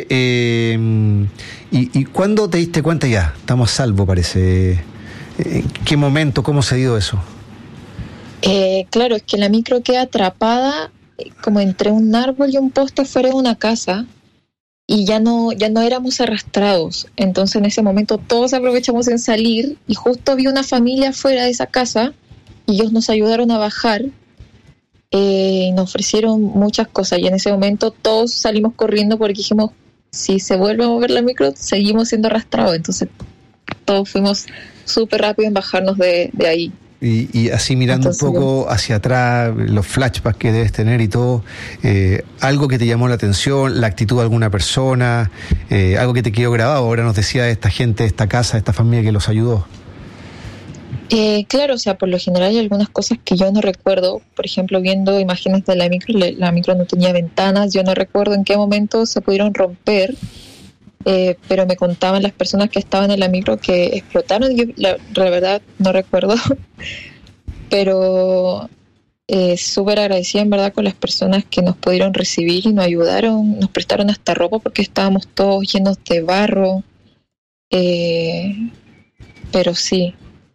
¿y cuándo te diste cuenta ya? Estamos a salvo, parece. ¿En qué momento? ¿Cómo se dio eso? Claro, es que la micro queda atrapada como entre un árbol y un poste fuera de una casa, y ya no éramos arrastrados. Entonces en ese momento todos aprovechamos en salir, y justo había una familia fuera de esa casa y ellos nos ayudaron a bajar, y nos ofrecieron muchas cosas, y en ese momento todos salimos corriendo porque dijimos, si se vuelve a mover la micro seguimos siendo arrastrados. Entonces todos fuimos súper rápido en bajarnos de ahí. Y así mirando entonces, un poco hacia atrás, los flashbacks que debes tener y todo, algo que te llamó la atención, la actitud de alguna persona, algo que te quedó grabado. Ahora nos decía esta gente, esta casa, esta familia que los ayudó. Claro, o sea, por lo general hay algunas cosas que yo no recuerdo. Por ejemplo, viendo imágenes de la micro no tenía ventanas, yo no recuerdo en qué momento se pudieron romper. Pero me contaban las personas que estaban en la micro que explotaron. Yo la verdad no recuerdo, pero súper agradecida en verdad con las personas que nos pudieron recibir y nos ayudaron, nos prestaron hasta ropa porque estábamos todos llenos de barro, pero sí.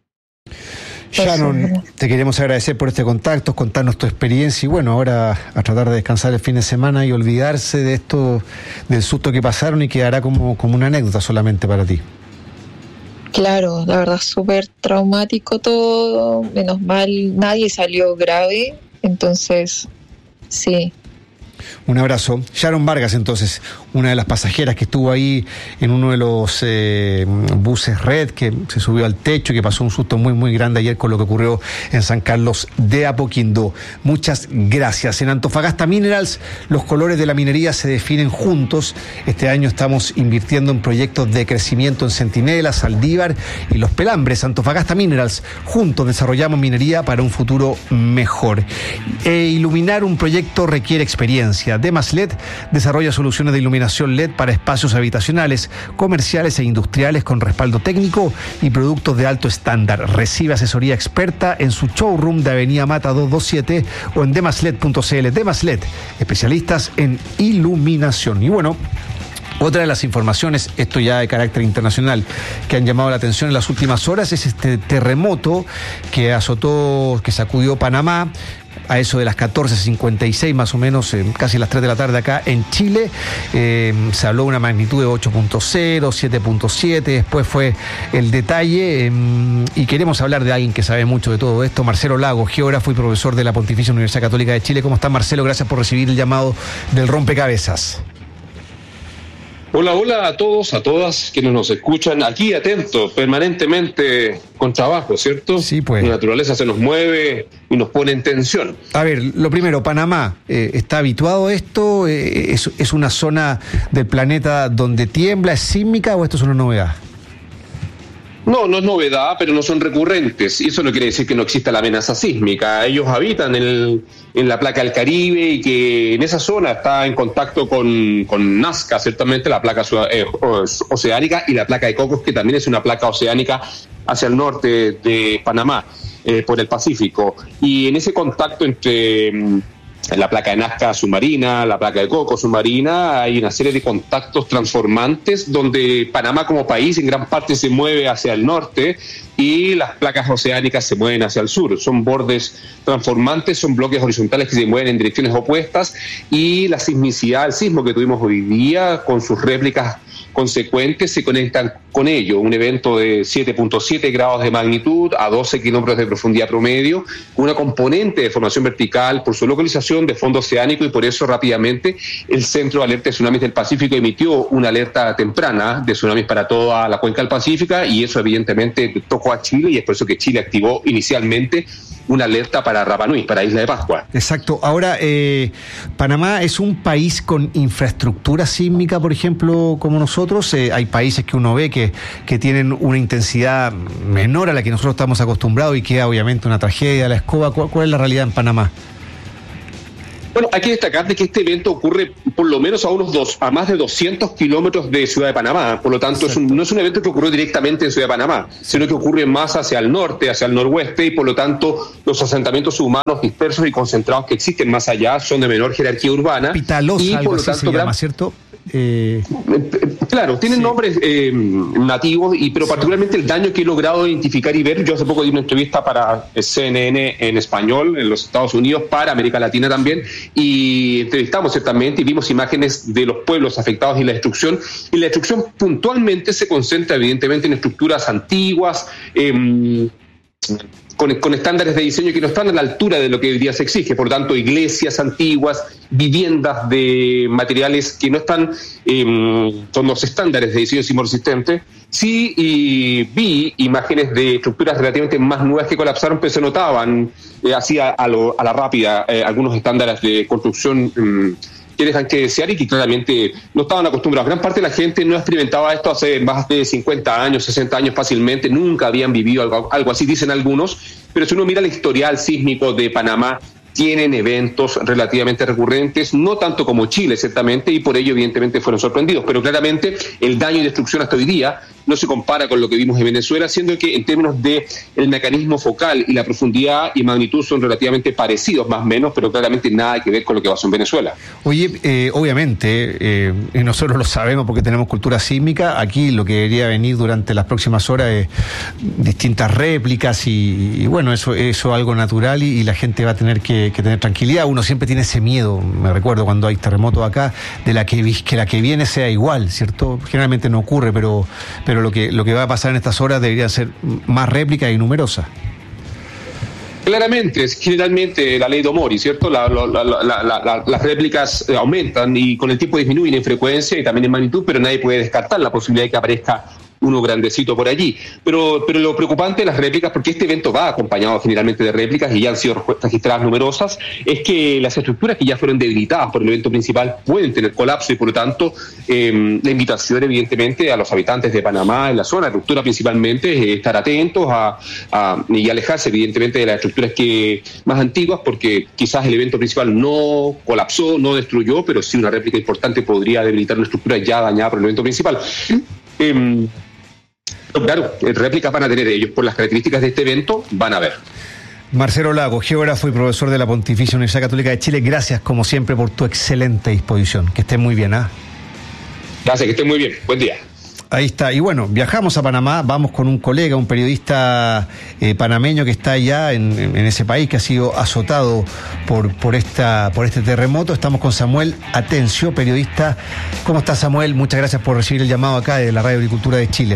Sharon, te queremos agradecer por este contacto, contarnos tu experiencia, y bueno, ahora a tratar de descansar el fin de semana y olvidarse de esto, del susto que pasaron, y quedará como una anécdota solamente para ti. Claro, la verdad súper traumático todo, menos mal nadie salió grave, entonces sí. Un abrazo. Sharon Vargas, entonces, una de las pasajeras que estuvo ahí en uno de los buses Red, que se subió al techo y que pasó un susto muy, muy grande ayer con lo que ocurrió en San Carlos de Apoquindo. Muchas gracias. En Antofagasta Minerals, los colores de la minería se definen juntos. Este año estamos invirtiendo en proyectos de crecimiento en Centinela, Saldívar y Los Pelambres. Antofagasta Minerals, juntos desarrollamos minería para un futuro mejor. Iluminar un proyecto requiere experiencia. Demas LED desarrolla soluciones de iluminación LED para espacios habitacionales, comerciales e industriales con respaldo técnico y productos de alto estándar. Recibe asesoría experta en su showroom de Avenida Mata 227 o en demasled.cl. Demas LED, especialistas en iluminación. Y bueno, otra de las informaciones, esto ya de carácter internacional, que han llamado la atención en las últimas horas, es este terremoto que sacudió Panamá a eso de las 14:56 más o menos, casi las 3 de la tarde acá en Chile. Se habló de una magnitud de 8.0, 7.7, después fue el detalle, y queremos hablar de alguien que sabe mucho de todo esto, Marcelo Lago, geógrafo y profesor de la Pontificia Universidad Católica de Chile. ¿Cómo está, Marcelo? Gracias por recibir el llamado del Rompecabezas. Hola, hola a todos, a todas quienes nos escuchan, aquí atentos, permanentemente con trabajo, ¿cierto? Sí, pues. La naturaleza se nos mueve y nos pone en tensión. A ver, lo primero, Panamá, ¿está habituado a esto? ¿Es una zona del planeta donde tiembla, es sísmica, o esto es una novedad? No es novedad, pero no son recurrentes. Y eso no quiere decir que no exista la amenaza sísmica. Ellos habitan en la placa del Caribe, y que en esa zona está en contacto con Nazca, ciertamente la placa oceánica, y la placa de Cocos, que también es una placa oceánica hacia el norte de Panamá, por el Pacífico. Y en ese contacto entre la placa de Nazca submarina, la placa de Coco submarina, hay una serie de contactos transformantes donde Panamá como país en gran parte se mueve hacia el norte y las placas oceánicas se mueven hacia el sur. Son bordes transformantes, son bloques horizontales que se mueven en direcciones opuestas, y la sismicidad, el sismo que tuvimos hoy día con sus réplicas consecuentes se conectan con ello. Un evento de 7.7 grados de magnitud a 12 kilómetros de profundidad promedio, con una componente de formación vertical por su localización de fondo oceánico, y por eso rápidamente el Centro de Alerta de Tsunamis del Pacífico emitió una alerta temprana de tsunamis para toda la cuenca del Pacífico, y eso evidentemente tocó a Chile, y es por eso que Chile activó inicialmente una alerta para Rapa Nui, para Isla de Pascua. Exacto. Ahora, Panamá es un país con infraestructura sísmica, por ejemplo, como nosotros. Hay países que uno ve que tienen una intensidad menor a la que nosotros estamos acostumbrados y queda obviamente una tragedia, la escoba. ¿Cuál es la realidad en Panamá? Bueno, hay que destacar de que este evento ocurre por lo menos a más de 200 kilómetros de Ciudad de Panamá. Por lo tanto, no es un evento que ocurrió directamente en Ciudad de Panamá, sino que ocurre más hacia el norte, hacia el noroeste, y por lo tanto los asentamientos humanos dispersos y concentrados que existen más allá son de menor jerarquía urbana. Pitalosa, y algo así se llama, ¿cierto? Claro, tienen nombres nativos, pero particularmente el daño que he logrado identificar y ver. Yo hace poco di una entrevista para CNN en español en los Estados Unidos, para América Latina también, y entrevistamos ciertamente y vimos imágenes de los pueblos afectados y la destrucción. Y la destrucción puntualmente se concentra evidentemente en estructuras antiguas, con estándares de diseño que no están a la altura de lo que hoy día se exige. Por lo tanto, iglesias antiguas, viviendas de materiales que no están con los estándares de diseño sismoresistente. Sí, y vi imágenes de estructuras relativamente más nuevas que colapsaron, pero se notaban así a la rápida algunos estándares de construcción que dejan que desear y que claramente no estaban acostumbrados. Gran parte de la gente no experimentaba esto hace más de 50 años, 60 años fácilmente, nunca habían vivido algo así, dicen algunos, pero si uno mira el historial sísmico de Panamá, tienen eventos relativamente recurrentes, no tanto como Chile, ciertamente, y por ello evidentemente fueron sorprendidos, pero claramente el daño y destrucción hasta hoy día no se compara con lo que vimos en Venezuela, siendo que en términos de el mecanismo focal y la profundidad y magnitud son relativamente parecidos, más o menos, pero claramente nada que ver con lo que pasó en Venezuela. Oye, obviamente, nosotros lo sabemos porque tenemos cultura sísmica. Aquí lo que debería venir durante las próximas horas es distintas réplicas y bueno, eso es algo natural y la gente va a tener que tener tranquilidad. Uno siempre tiene ese miedo, me recuerdo cuando hay terremotos acá, de la que la que viene sea igual, ¿cierto? Generalmente no ocurre, pero lo que va a pasar en estas horas debería ser más réplicas y numerosas. Claramente, es generalmente la ley de Omori, ¿cierto? Las réplicas aumentan y con el tiempo disminuyen en frecuencia y también en magnitud, pero nadie puede descartar la posibilidad de que aparezca uno grandecito por allí. Pero lo preocupante de las réplicas, porque este evento va acompañado generalmente de réplicas y ya han sido registradas numerosas, es que las estructuras que ya fueron debilitadas por el evento principal pueden tener colapso y por lo tanto la invitación evidentemente a los habitantes de Panamá, en la zona de ruptura principalmente, es estar atentos y alejarse evidentemente de las estructuras más antiguas, porque quizás el evento principal no colapsó, no destruyó, pero sí una réplica importante podría debilitar una estructura ya dañada por el evento principal. Claro, réplicas van a tener ellos, por las características de este evento, van a ver. Marcelo Lago, geógrafo y profesor de la Pontificia Universidad Católica de Chile, gracias como siempre por tu excelente disposición. Que estés muy bien, ¿ah? Gracias, que estés muy bien. Buen día. Ahí está. Y bueno, viajamos a Panamá, vamos con un colega, un periodista panameño que está allá en ese país que ha sido azotado por este terremoto. Estamos con Samuel Atencio, periodista. ¿Cómo estás, Samuel? Muchas gracias por recibir el llamado acá de la Radio Agricultura de Chile.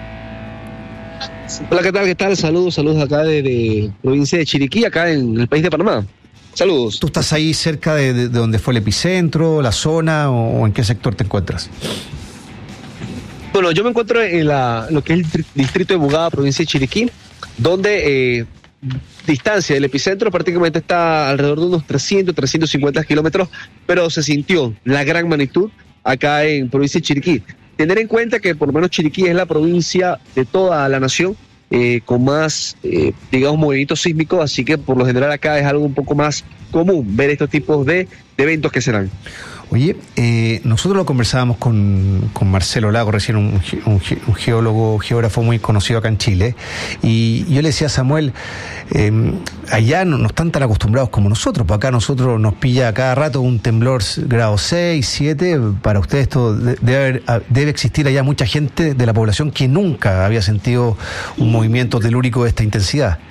Hola, ¿qué tal? Saludos acá de provincia de Chiriquí, acá en el país de Panamá. Saludos. ¿Tú estás ahí cerca de donde fue el epicentro, la zona, o en qué sector te encuentras? Bueno, yo me encuentro en lo que es el distrito de Bugada, provincia de Chiriquí, donde distancia del epicentro prácticamente está alrededor de unos 350 kilómetros, pero se sintió la gran magnitud acá en provincia de Chiriquí. Tener en cuenta que por lo menos Chiriquí es la provincia de toda la nación con más, digamos, movimientos sísmicos, así que por lo general acá es algo un poco más común ver estos tipos de eventos que se dan. Oye, nosotros lo conversábamos con Marcelo Lago, recién un geógrafo muy conocido acá en Chile, y yo le decía a Samuel, allá no están tan acostumbrados como nosotros, pues acá nosotros nos pilla cada rato un temblor grado 6, 7, para ustedes esto debe existir allá mucha gente de la población que nunca había sentido un movimiento telúrico de esta intensidad.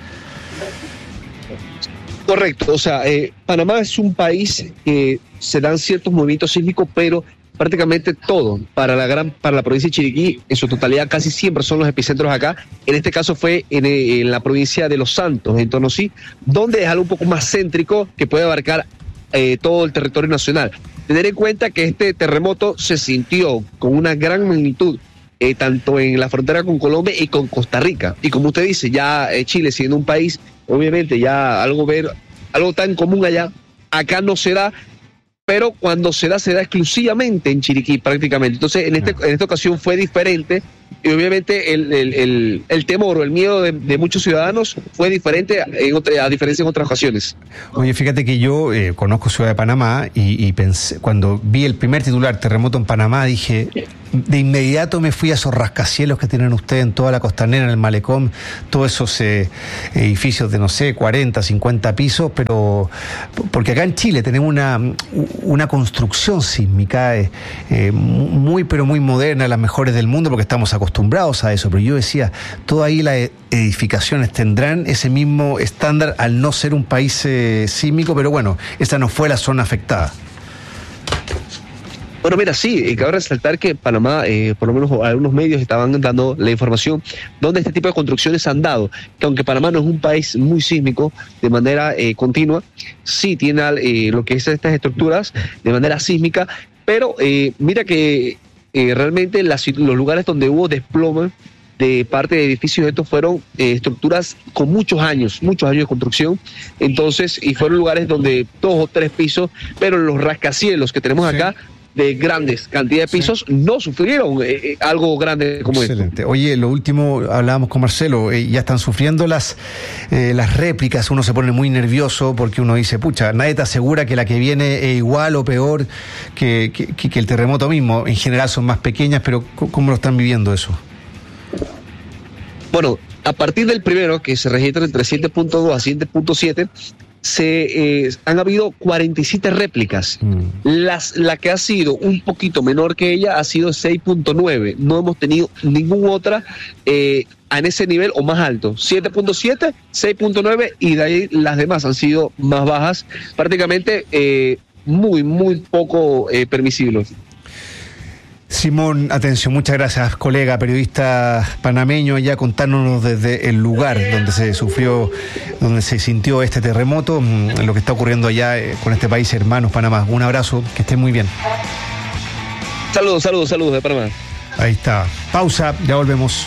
Correcto, o sea, Panamá es un país que se dan ciertos movimientos sísmicos, pero prácticamente todo para la provincia de Chiriquí, en su totalidad casi siempre son los epicentros acá. En este caso fue en la provincia de Los Santos, en Tonosí, donde es algo un poco más céntrico que puede abarcar todo el territorio nacional. Tener en cuenta que este terremoto se sintió con una gran magnitud, tanto en la frontera con Colombia y con Costa Rica. Y como usted dice, ya Chile siendo un país, obviamente ya algo tan común allá, acá no se da, pero cuando se da exclusivamente en Chiriquí prácticamente. Entonces en esta ocasión fue diferente, y obviamente el temor o el miedo de muchos ciudadanos fue diferente a diferencia en otras ocasiones. Oye, fíjate que yo conozco Ciudad de Panamá y pensé, cuando vi el primer titular, terremoto en Panamá, dije, de inmediato me fui a esos rascacielos que tienen ustedes en toda la costanera, en el malecón, todos esos edificios de, no sé, 40, 50 pisos, pero porque acá en Chile tenemos una construcción sísmica muy, pero muy moderna, las mejores del mundo, porque estamos acostumbrados a eso, pero yo decía, todas ahí las edificaciones tendrán ese mismo estándar al no ser un país sísmico, pero bueno, esa no fue la zona afectada. Bueno, mira, sí, cabe resaltar que Panamá, por lo menos algunos medios estaban dando la información donde este tipo de construcciones han dado, que aunque Panamá no es un país muy sísmico de manera continua, sí tiene lo que es estas estructuras de manera sísmica, pero mira que realmente los lugares donde hubo desplome de parte de edificios, estos fueron estructuras con muchos años de construcción, entonces, y fueron lugares donde 2 o 3 pisos, pero los rascacielos que tenemos acá, de grandes cantidades de pisos, no sufrieron algo grande como esto. Excelente. Oye, lo último, hablábamos con Marcelo, ya están sufriendo las réplicas, uno se pone muy nervioso porque uno dice, pucha, nadie te asegura que la que viene es igual o peor que el terremoto mismo. En general son más pequeñas, pero ¿cómo lo están viviendo eso? Bueno, a partir del primero, que se registra entre 7.2 a 7.7, han habido 47 réplicas. La que ha sido un poquito menor que ella ha sido 6.9. No hemos tenido ninguna otra en ese nivel o más alto. 7.7, 6.9 y de ahí las demás han sido más bajas, prácticamente muy, muy poco permisibles. Simón, atención, muchas gracias, colega, periodista panameño, ya contándonos desde el lugar donde se sintió este terremoto, lo que está ocurriendo allá con este país hermanos, Panamá. Un abrazo, que estén muy bien. Saludos de Panamá. Ahí está. Pausa, ya volvemos.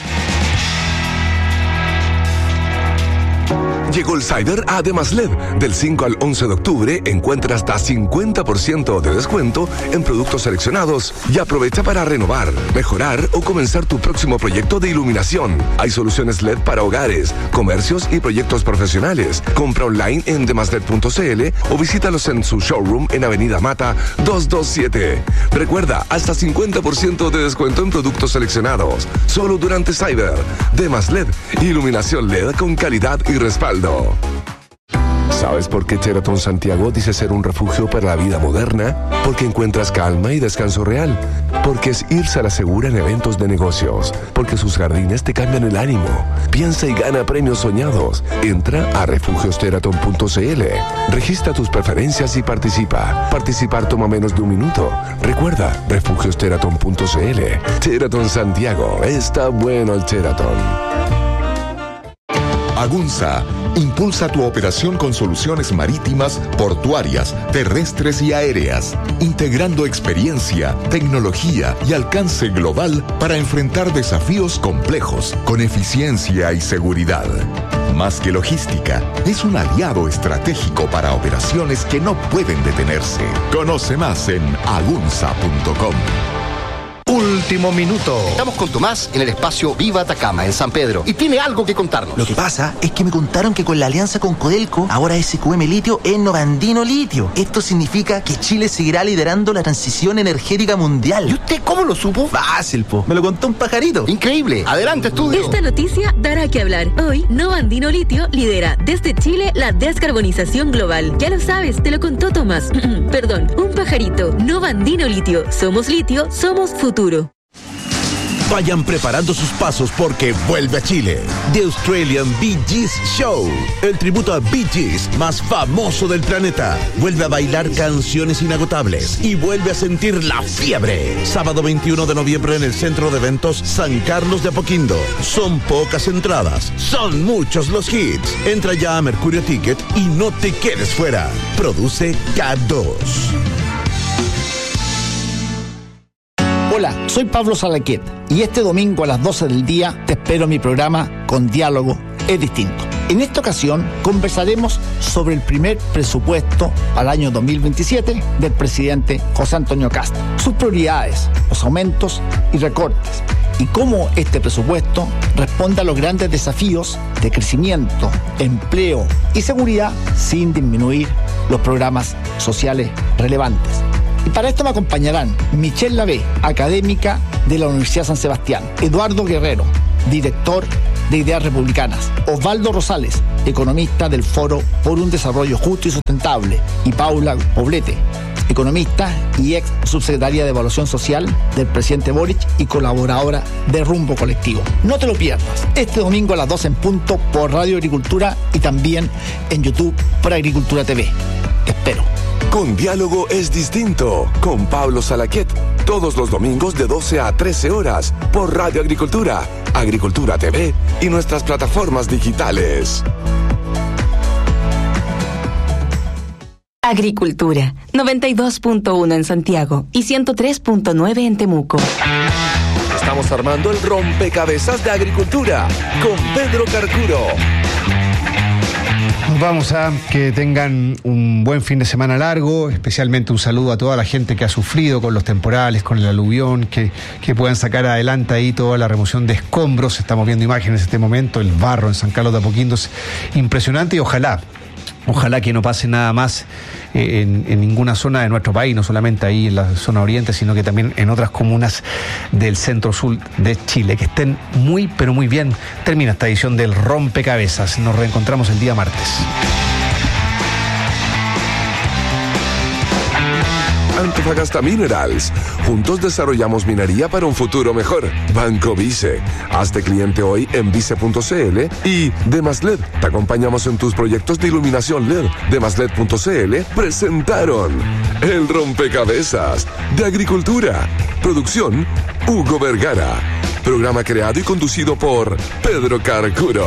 Llegó el Cyber a Demaslet. Del 5 al 11 de octubre encuentra hasta 50% de descuento en productos seleccionados y aprovecha para renovar, mejorar o comenzar tu próximo proyecto de iluminación. Hay soluciones LED para hogares, comercios y proyectos profesionales. Compra online en demaslet.cl o visítalos en su showroom en Avenida Mata 227. Recuerda, hasta 50% de descuento en productos seleccionados. Solo durante Cyber. Demaslet, iluminación LED con calidad y respaldo. ¿Sabes por qué Sheraton Santiago dice ser un refugio para la vida moderna? Porque encuentras calma y descanso real. Porque es irse a la segura en eventos de negocios. Porque sus jardines te cambian el ánimo. Piensa y gana premios soñados. Entra a refugiosheraton.cl. Registra tus preferencias y participa. Participar toma menos de 1 minuto. Recuerda, refugiosheraton.cl. Sheraton Santiago. Está bueno el Sheraton. Agunza impulsa tu operación con soluciones marítimas, portuarias, terrestres y aéreas, integrando experiencia, tecnología y alcance global para enfrentar desafíos complejos con eficiencia y seguridad. Más que logística, es un aliado estratégico para operaciones que no pueden detenerse. Conoce más en agunza.com. Último minuto. Estamos con Tomás en el espacio Viva Atacama, en San Pedro, y tiene algo que contarnos. Lo que pasa es que me contaron que con la alianza con Codelco, ahora SQM Litio es Novandino Litio. Esto significa que Chile seguirá liderando la transición energética mundial. ¿Y usted cómo lo supo? Fácil, po. Me lo contó un pajarito. Increíble. Adelante, estudio. Esta noticia dará que hablar. Hoy, Novandino Litio lidera desde Chile la descarbonización global. Ya lo sabes, te lo contó Tomás. Perdón, un pajarito. Novandino Litio. Somos litio, somos futuro. Vayan preparando sus pasos porque vuelve a Chile The Australian Bee Gees Show, el tributo a Bee Gees más famoso del planeta. Vuelve a bailar canciones inagotables y vuelve a sentir la fiebre. Sábado 21 de noviembre en el Centro de Eventos San Carlos de Apoquindo. Son pocas entradas, son muchos los hits. Entra ya a Mercurio Ticket y no te quedes fuera. Produce K2. Hola, soy Pablo Salaquet y este domingo a las 12 del día te espero en mi programa Con Diálogo es Distinto. En esta ocasión conversaremos sobre el primer presupuesto para el año 2027 del presidente José Antonio Kast, sus prioridades, los aumentos y recortes, y cómo este presupuesto responde a los grandes desafíos de crecimiento, empleo y seguridad sin disminuir los programas sociales relevantes. Y para esto me acompañarán Michelle Lavé, académica de la Universidad San Sebastián, Eduardo Guerrero, director de Ideas Republicanas, Osvaldo Rosales, economista del Foro por un Desarrollo Justo y Sustentable, y Paula Poblete, economista y ex subsecretaria de Evaluación Social del presidente Boric y colaboradora de Rumbo Colectivo. No te lo pierdas, este domingo a las 12 en punto por Radio Agricultura y también en YouTube por Agricultura TV. Te espero. Con Diálogo es Distinto, con Pablo Salaquet, todos los domingos de 12 a 13 horas por Radio Agricultura, Agricultura TV y nuestras plataformas digitales. Agricultura, 92.1 en Santiago y 103.9 en Temuco. Estamos armando el rompecabezas de Agricultura con Pedro Carcuro. Vamos a que tengan un buen fin de semana largo, especialmente un saludo a toda la gente que ha sufrido con los temporales, con el aluvión, que puedan sacar adelante ahí toda la remoción de escombros. Estamos viendo imágenes en este momento, el barro en San Carlos de Apoquindo es impresionante y ojalá que no pase nada más en ninguna zona de nuestro país, no solamente ahí en la zona oriente, sino que también en otras comunas del centro-sur de Chile. Que estén muy, pero muy bien. Termina esta edición del Rompecabezas. Nos reencontramos el día martes. Antofagasta Minerals. Juntos desarrollamos minería para un futuro mejor. Banco Vice. Hazte cliente hoy en vice.cl y Demasled. Te acompañamos en tus proyectos de iluminación LED. Demasled.cl presentaron el Rompecabezas de Agricultura. Producción Hugo Vergara. Programa creado y conducido por Pedro Carcuro.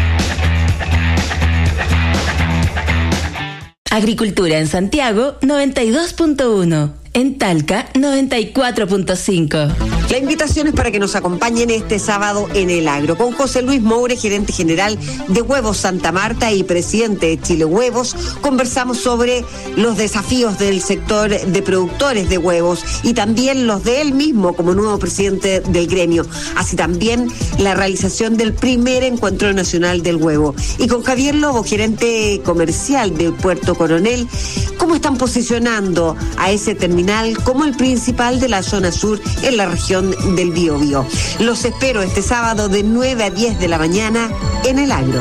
Agricultura en Santiago, 92.1. En Talca, 94.5. La invitación es para que nos acompañen este sábado en El Agro, con José Luis Moure, gerente general de Huevos Santa Marta y presidente de Chile Huevos. Conversamos sobre los desafíos del sector de productores de huevos y también los de él mismo como nuevo presidente del gremio, así también la realización del primer encuentro nacional del huevo. Y con Javier Lobo, gerente comercial de Puerto Coronel, cómo están posicionando a ese terminal como el principal de la zona sur en la región del Biobío. Los espero este sábado de 9 a 10 de la mañana en El Agro.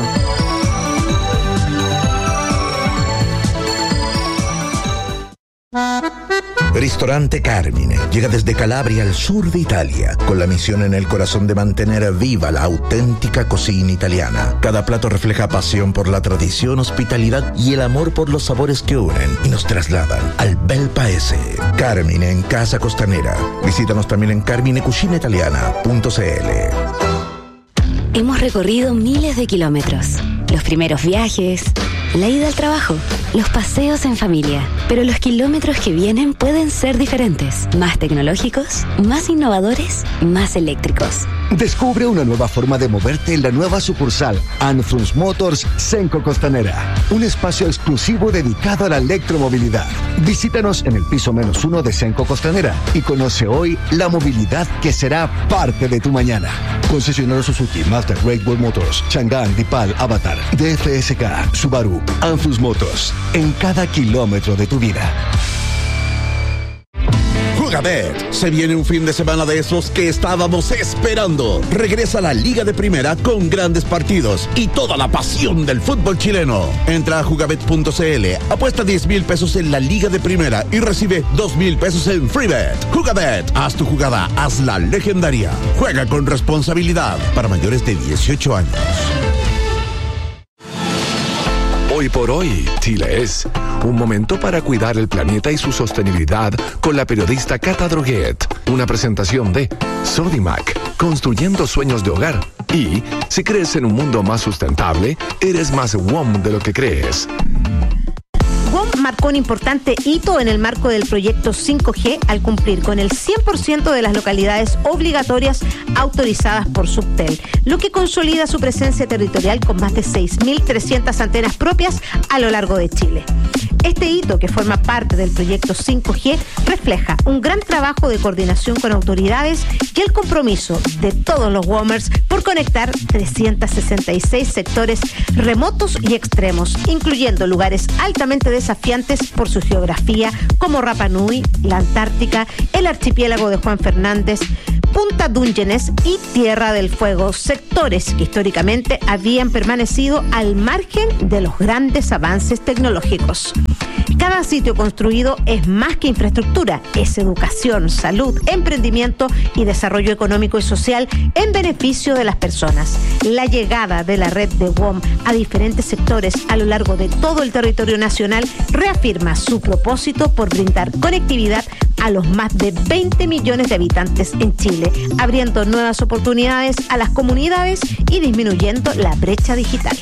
Ristorante Carmine llega desde Calabria al sur de Italia, con la misión en el corazón de mantener viva la auténtica cocina italiana. Cada plato refleja pasión por la tradición, hospitalidad y el amor por los sabores que unen y nos trasladan al bel paese. Carmine en Casa Costanera. Visítanos también en carminecucinaitaliana.cl. Hemos recorrido miles de kilómetros. Los primeros viajes, la ida al trabajo, los paseos en familia. Pero los kilómetros que vienen pueden ser diferentes. Más tecnológicos, más innovadores, más eléctricos. Descubre una nueva forma de moverte en la nueva sucursal Anfrunz Motors Cenco Costanera. Un espacio exclusivo dedicado a la electromovilidad. Visítanos en el piso -1 de Cenco Costanera y conoce hoy la movilidad que será parte de tu mañana. Concesionario Suzuki, Mazda, Great Wall Motors, Chang'an, Dipal, Avatar, DFSK, Subaru, Anfrunz Motors. En cada kilómetro de tu vida. Jugabet. Se viene un fin de semana de esos que estábamos esperando. Regresa la Liga de Primera con grandes partidos y toda la pasión del fútbol chileno. Entra a jugabet.cl, apuesta 10,000 pesos en la Liga de Primera y recibe 2,000 pesos en FreeBet. Jugabet, haz tu jugada, hazla legendaria. Juega con responsabilidad para mayores de 18 años. Hoy por hoy, Chile es un momento para cuidar el planeta y su sostenibilidad con la periodista Cata Droguet. Una presentación de Sodimac, construyendo sueños de hogar. Y si crees en un mundo más sustentable, eres más WOM de lo que crees. WOM marcó un importante hito en el marco del proyecto 5G al cumplir con el 100% de las localidades obligatorias autorizadas por Subtel, lo que consolida su presencia territorial con más de 6.300 antenas propias a lo largo de Chile. Este hito, que forma parte del proyecto 5G, refleja un gran trabajo de coordinación con autoridades y el compromiso de todos los WOMers por conectar 366 sectores remotos y extremos, incluyendo lugares altamente desafiantes por su geografía, como Rapa Nui, la Antártica, el archipiélago de Juan Fernández, Punta Dungeones y Tierra del Fuego, sectores que históricamente habían permanecido al margen de los grandes avances tecnológicos. Cada sitio construido es más que infraestructura, es educación, salud, emprendimiento y desarrollo económico y social en beneficio de las personas. La llegada de la red de WOM a diferentes sectores a lo largo de todo el territorio nacional reafirma su propósito por brindar conectividad a los más de 20 millones de habitantes en Chile, abriendo nuevas oportunidades a las comunidades y disminuyendo la brecha digital.